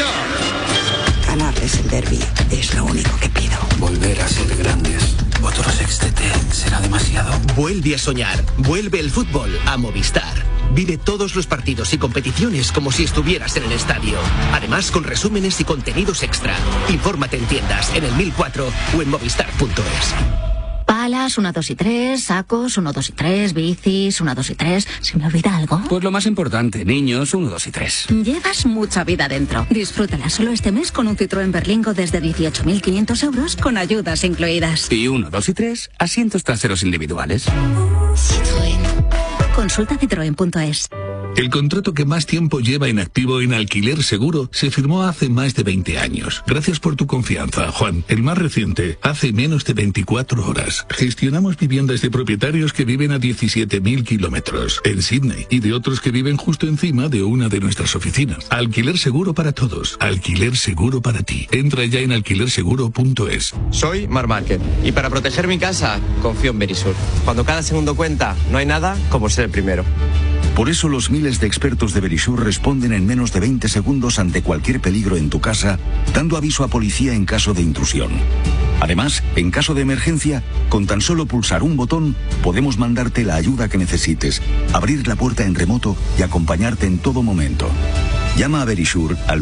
Ganarles el derbi es lo único que pido. Volver a ser grandes. Otro sextete será demasiado. Vuelve a soñar. Vuelve el fútbol a Movistar. Vive todos los partidos y competiciones como si estuvieras en el estadio. Además, con resúmenes y contenidos extra. Infórmate en tiendas, en el 1004 o en movistar.es. Palas, 1, 2 y 3, sacos, 1, 2 y 3, bicis, 1, 2 y 3. ¿Se me olvida algo? Pues lo más importante, niños, 1, 2 y 3. Llevas mucha vida dentro. Disfrútala solo este mes con un Citroën Berlingo desde 18.500 euros con ayudas incluidas. Y 1, 2 y 3, asientos traseros individuales. Citroën. Consulta citroen.es. El contrato que más tiempo lleva en activo en Alquiler Seguro se firmó hace más de 20 años. Gracias por tu confianza, Juan. El más reciente, hace menos de 24 horas. Gestionamos viviendas de propietarios que viven a 17.000 kilómetros en Sydney y de otros que viven justo encima de una de nuestras oficinas. Alquiler Seguro para todos. Alquiler Seguro para ti. Entra ya en alquilerseguro.es. Soy Mar Márquez y para proteger mi casa confío en Verisur. Cuando cada segundo cuenta, no hay nada como ser el primero. Por eso los miles de expertos de Verisur responden en menos de 20 segundos ante cualquier peligro en tu casa, dando aviso a policía en caso de intrusión. Además, en caso de emergencia, con tan solo pulsar un botón, podemos mandarte la ayuda que necesites, abrir la puerta en remoto y acompañarte en todo momento. Llama a Verisur al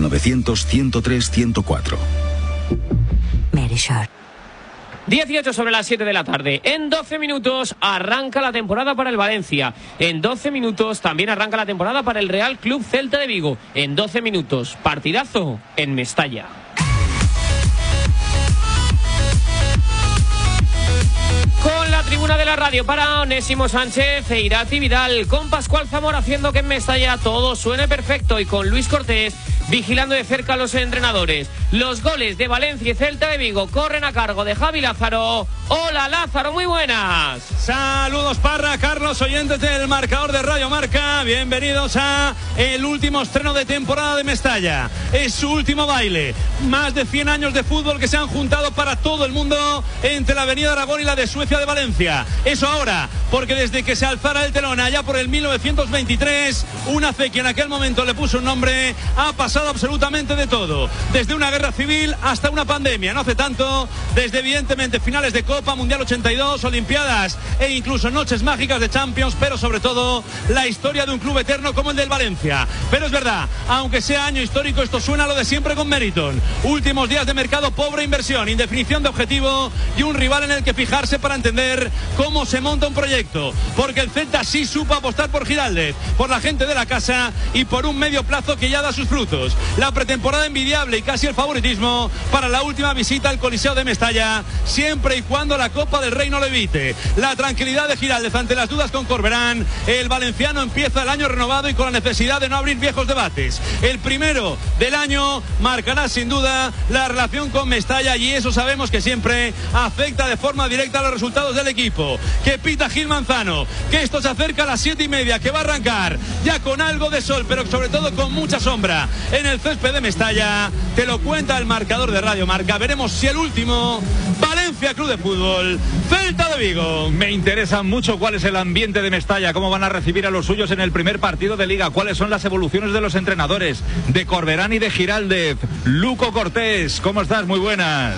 900-103-104. Verisur. 18 sobre las 7 de la tarde. En 12 minutos arranca la temporada para el Valencia. En 12 minutos también arranca la temporada para el Real Club Celta de Vigo. En 12 minutos, partidazo en Mestalla. Con la tribuna de la radio para Onésimo Sánchez e Irati Vidal, con Pascual Zamora haciendo que en Mestalla todo suene perfecto y con Luis Cortés vigilando de cerca a los entrenadores. Los goles de Valencia y Celta de Vigo corren a cargo de Javi Lázaro. Hola Lázaro, muy buenas. Saludos Parra, Carlos, oyentes del marcador de Radio Marca. Bienvenidos a el último estreno de temporada de Mestalla. Es su último baile. Más de 100 años de fútbol que se han juntado para todo el mundo entre la Avenida Aragón y la de Suecia de Valencia. Eso ahora, porque desde que se alzara el telón allá por el 1923, una fe que en aquel momento le puso un nombre, ha pasado absolutamente de todo. Desde una guerra civil hasta una pandemia. No hace tanto, desde evidentemente finales de Copa, Mundial 82, Olimpiadas e incluso noches mágicas de Champions, pero sobre todo la historia de un club eterno como el del Valencia. Pero es verdad, aunque sea año histórico, esto suena a lo de siempre con Meriton. Últimos días de mercado, pobre inversión, indefinición de objetivo y un rival en el que fijarse para entender cómo se monta un proyecto. Porque el Celta sí supo apostar por Giraldez, por la gente de la casa y por un medio plazo que ya da sus frutos. La pretemporada envidiable y casi el favoritismo para la última visita al Coliseo de Mestalla, siempre y cuando la Copa del Rey no lo evite. La tranquilidad de Giraldez ante las dudas con Corberán. El valenciano empieza el año renovado y con la necesidad de no abrir viejos debates. El primero del año marcará sin duda la relación con Mestalla y eso sabemos que siempre afecta de forma directa a los resultados del equipo. Que pita Gil Manzano, que esto se acerca a las 7:30, que va a arrancar ya con algo de sol, pero sobre todo con mucha sombra en el césped de Mestalla. Te lo cuenta el marcador de Radio Marca. Veremos si el último, Valencia Club de Fútbol, Celta de Vigo. Me interesa mucho cuál es el ambiente de Mestalla, cómo van a recibir a los suyos en el primer partido de Liga, cuáles son las evoluciones de los entrenadores, de Corberán y de Giraldez. Luco Cortés, ¿cómo estás? Muy buenas.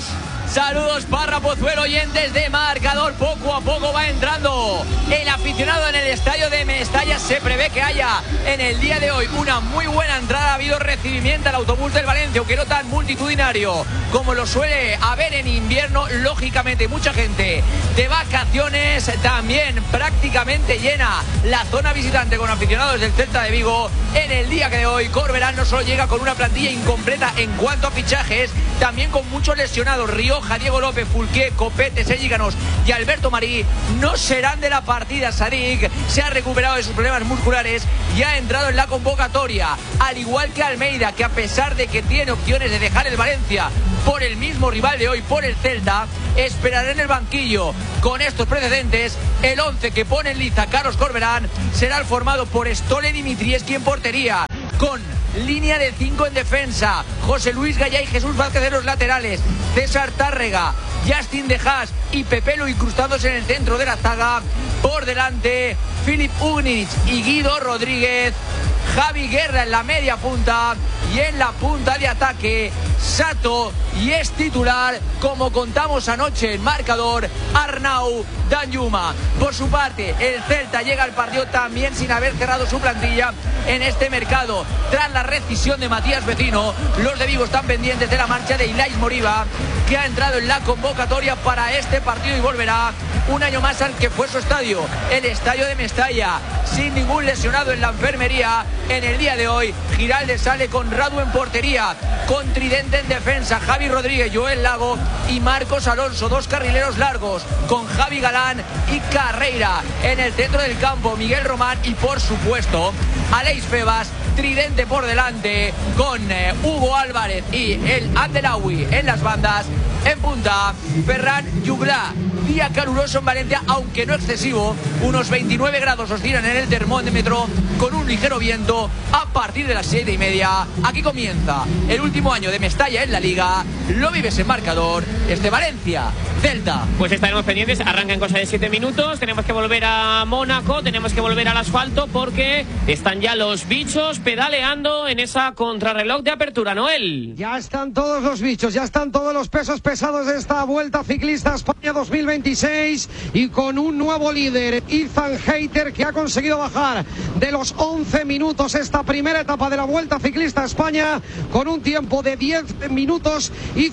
Saludos Parra, Pozuelo, oyentes de Marcador. Poco a poco va entrando el aficionado en el estadio de Mestalla. Se prevé que haya en el día de hoy una muy buena entrada. Ha habido recibimiento al autobús del Valencia, aunque no tan multitudinario como lo suele haber en invierno. Lógicamente mucha gente de vacaciones, también prácticamente llena la zona visitante con aficionados del Celta de Vigo. En el día que de hoy Corberán no solo llega con una plantilla incompleta en cuanto a fichajes, también con muchos lesionados. Rioja, Diego López, Fulquier, Copete, Sergi Canós y Alberto Marí no serán de la partida. Sadik se ha recuperado de sus problemas musculares y ha entrado en la convocatoria, al igual que Almeida, que a pesar de que tiene opciones de dejar el Valencia por el mismo rival de hoy, por el Celta, esperará en el banquillo. Con estos precedentes, el 11 que pone en liza Carlos Corberán será el formado por Stole Dimitrievski en portería, con línea de 5 en defensa, José Luis Gallá y Jesús Vázquez en los laterales, César Tárrega, Justin De Haas y Pepelo incrustados en el centro de la zaga. Por delante, Filip Ugnich y Guido Rodríguez, Javi Guerra en la media punta y en la punta de ataque Sato, y es titular, como contamos anoche en Marcador, Arnau Danjuma. Por su parte, el Celta llega al partido también sin haber cerrado su plantilla en este mercado. Tras la rescisión de Matías Vecino, los de Vigo están pendientes de la marcha de Ilais Moriba, que ha entrado en la convocatoria para este partido y volverá un año más al que fue su estadio, el estadio de Mestalla, sin ningún lesionado en la enfermería. En el día de hoy, Giraldes sale con Radu en portería, con Tridente en defensa, Javi Rodríguez, Joel Lago y Marcos Alonso, dos carrileros largos, con Javi Galán y Carreira. En el centro del campo, Miguel Román y, por supuesto, Aleix Febas. Tridente por delante, con Hugo Álvarez y el Abdelawi en las bandas. En punta, Ferran Jugla. Día caluroso en Valencia, aunque no excesivo. Unos 29 grados oscilan en el termómetro, con un ligero viento a partir de las 7:30. Aquí comienza el último año de Mestalla en la Liga. Lo vives en Marcador. Valencia, Celta. Pues estaremos pendientes. Arranca en cosa de 7 minutos. Tenemos que volver a Mónaco, tenemos que volver al asfalto, porque están ya los bichos pedaleando en esa contrarreloj de apertura. Noel. Ya están todos los bichos, ya están todos los pesos pesados de esta Vuelta Ciclista España 2026, y con un nuevo líder, Ethan Hayter, que ha conseguido bajar de los 11 minutos esta primera etapa de la Vuelta Ciclista España con un tiempo de 10 minutos y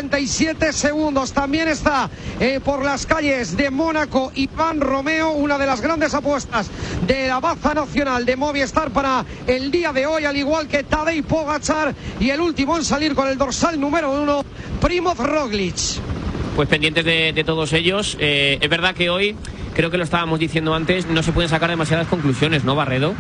57 segundos. También está por las calles de Mónaco Iván Romeo, una de las grandes apuestas de la baza nacional de Movistar para el día de hoy, al igual que Tadej Pogačar, y el último en salir con el dorsal número 1, Primoz Roglic. Pues pendientes de todos ellos. Es verdad que hoy, creo que lo estábamos diciendo antes, no se pueden sacar demasiadas conclusiones, ¿no, Barredo?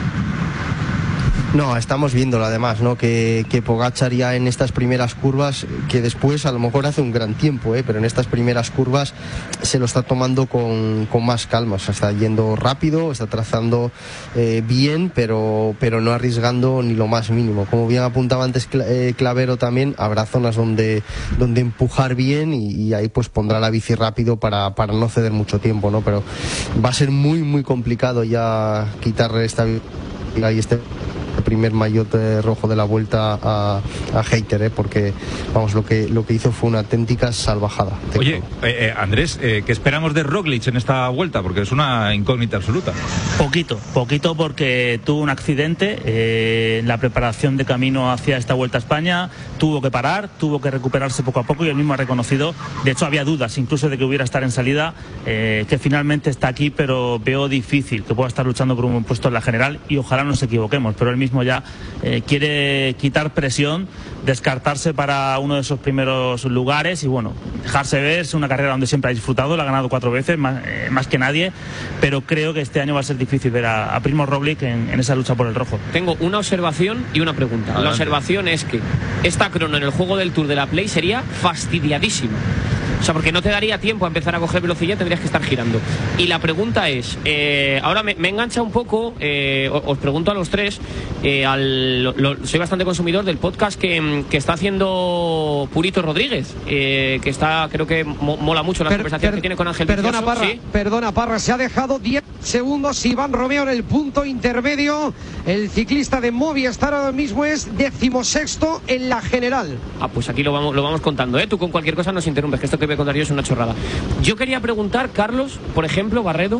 No, estamos viéndolo además, ¿no? Que Pogačar ya en estas primeras curvas, que después a lo mejor hace un gran tiempo, pero en estas primeras curvas se lo está tomando con más calma. O sea, está yendo rápido, está trazando bien, pero no arriesgando ni lo más mínimo. Como bien apuntaba antes Clavero también, habrá zonas donde empujar bien, y ahí pues pondrá la bici rápido para no ceder mucho tiempo, ¿no? Pero va a ser muy, muy complicado ya quitarle esta y este primer maillot rojo de la Vuelta a Hayter, porque vamos, lo que hizo fue una auténtica salvajada. Oye, Andrés, ¿qué esperamos de Roglic en esta Vuelta? Porque es una incógnita absoluta. Poquito, porque tuvo un accidente en la preparación de camino hacia esta Vuelta a España, tuvo que parar, tuvo que recuperarse poco a poco, y él mismo ha reconocido, de hecho había dudas incluso de que hubiera estar en salida, que finalmente está aquí, pero veo difícil que pueda estar luchando por un buen puesto en la general, y ojalá nos equivoquemos, pero él mismo ya quiere quitar presión, descartarse para uno de esos primeros lugares y bueno, dejarse ver. Es una carrera donde siempre ha disfrutado, la ha ganado 4 veces, más que nadie, pero creo que este año va a ser difícil ver a Primoz Roglic en esa lucha por el rojo. Tengo una observación y una pregunta. Adelante. La observación es que esta crono en el juego del Tour de la Play sería fastidiadísima. O sea, porque no te daría tiempo a empezar a coger velocidad, tendrías que estar girando. Y la pregunta es, ahora me engancha un poco, os pregunto a los tres, soy bastante consumidor del podcast que está haciendo Purito Rodríguez, que está, creo que mola mucho la conversación que tiene con Ángel Perdona, Vicioso. Parra, ¿Sí? perdona, Parra, se ha dejado 10 segundos Iván Romeo en el punto intermedio. El ciclista de Movistar ahora mismo es 16º en la general. Ah, pues aquí lo vamos contando, ¿eh? Tú con cualquier cosa nos interrumpes, que esto que voy a contar yo es una chorrada. Yo quería preguntar, Carlos, por ejemplo, Barredo,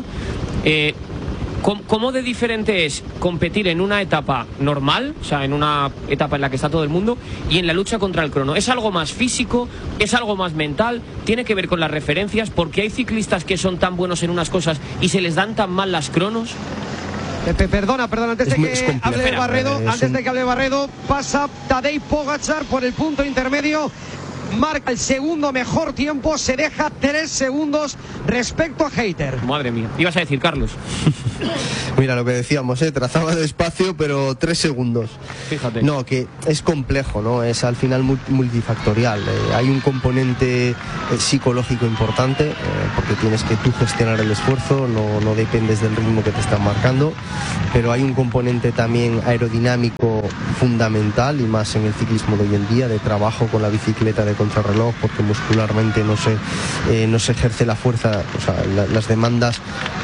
¿cómo de diferente es competir en una etapa normal, o sea, en una etapa en la que está todo el mundo, y en la lucha contra el crono? ¿Es algo más físico? ¿Es algo más mental? ¿Tiene que ver con las referencias? ¿Porque hay ciclistas que son tan buenos en unas cosas y se les dan tan mal las cronos? Perdona, antes de que hable Barredo, pasa Tadej Pogačar por el punto intermedio, marca el segundo mejor tiempo, se deja 3 segundos respecto a Hayter. Madre mía, ibas a decir, Carlos. Mira lo que decíamos, trazaba despacio, pero 3 segundos. Fíjate. No, que es complejo, ¿no? Es al final multifactorial. Hay un componente psicológico importante, porque tienes que tú gestionar el esfuerzo, no dependes del ritmo que te están marcando, pero hay un componente también aerodinámico fundamental, y más en el ciclismo de hoy en día, de trabajo con la bicicleta de contrarreloj, porque muscularmente no se ejerce la fuerza, o sea, las demandas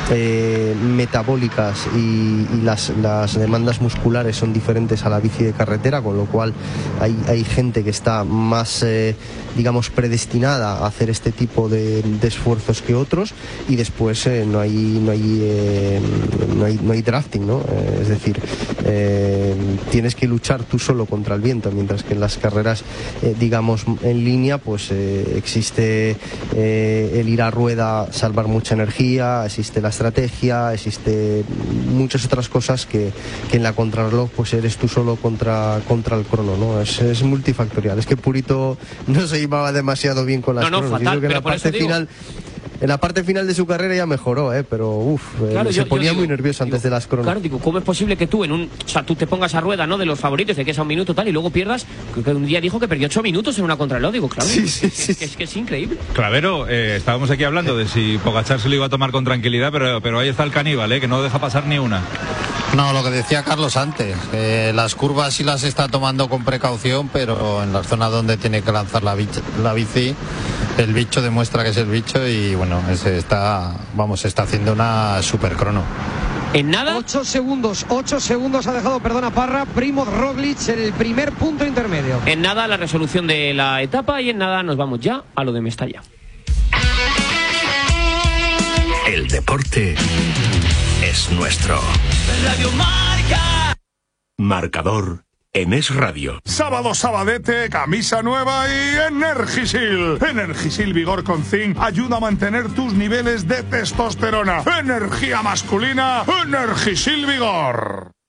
metabólicas y las demandas musculares son diferentes a la bici de carretera, con lo cual hay gente que está más digamos predestinada a hacer este tipo de esfuerzos que otros, y después no hay drafting, ¿no? Es decir, tienes que luchar tú solo contra el viento, mientras que en las carreras digamos en línea pues existe el ir a rueda, salvar mucha energía, existe la estrategia, existe muchas otras cosas que en la contrarreloj pues eres tú solo contra el crono, ¿no? Es multifactorial. Es que Purito no se llevaba demasiado bien con las cronos. Fatal, que en la parte final de su carrera ya mejoró, pero se ponía muy nervioso antes de las cronos. Claro, digo, ¿cómo es posible que tú tú te pongas a rueda, ¿no?, de los favoritos, de que es a un minuto tal, y luego pierdas? Creo que un día dijo que perdió 8 minutos en una contrarreloj. Digo, claro, es que es increíble. Clavero, estábamos aquí hablando de si Pogačar se lo iba a tomar con tranquilidad, pero ahí está el caníbal, que no deja pasar ni una. No, lo que decía Carlos antes, las curvas sí las está tomando con precaución, pero en la zona donde tiene que lanzar la bici, el bicho demuestra que es el bicho, y bueno, está haciendo una super crono. En nada, 8 segundos ha dejado, Parra, Primož Roglič en el primer punto intermedio. En nada la resolución de la etapa, y en nada nos vamos ya a lo de Mestalla. El deporte es nuestro. Radio Marca. Marcador en Es Radio. Sábado sabadete, camisa nueva y Energisil. Energisil Vigor con Zinc ayuda a mantener tus niveles de testosterona. Energía masculina, Energisil Vigor.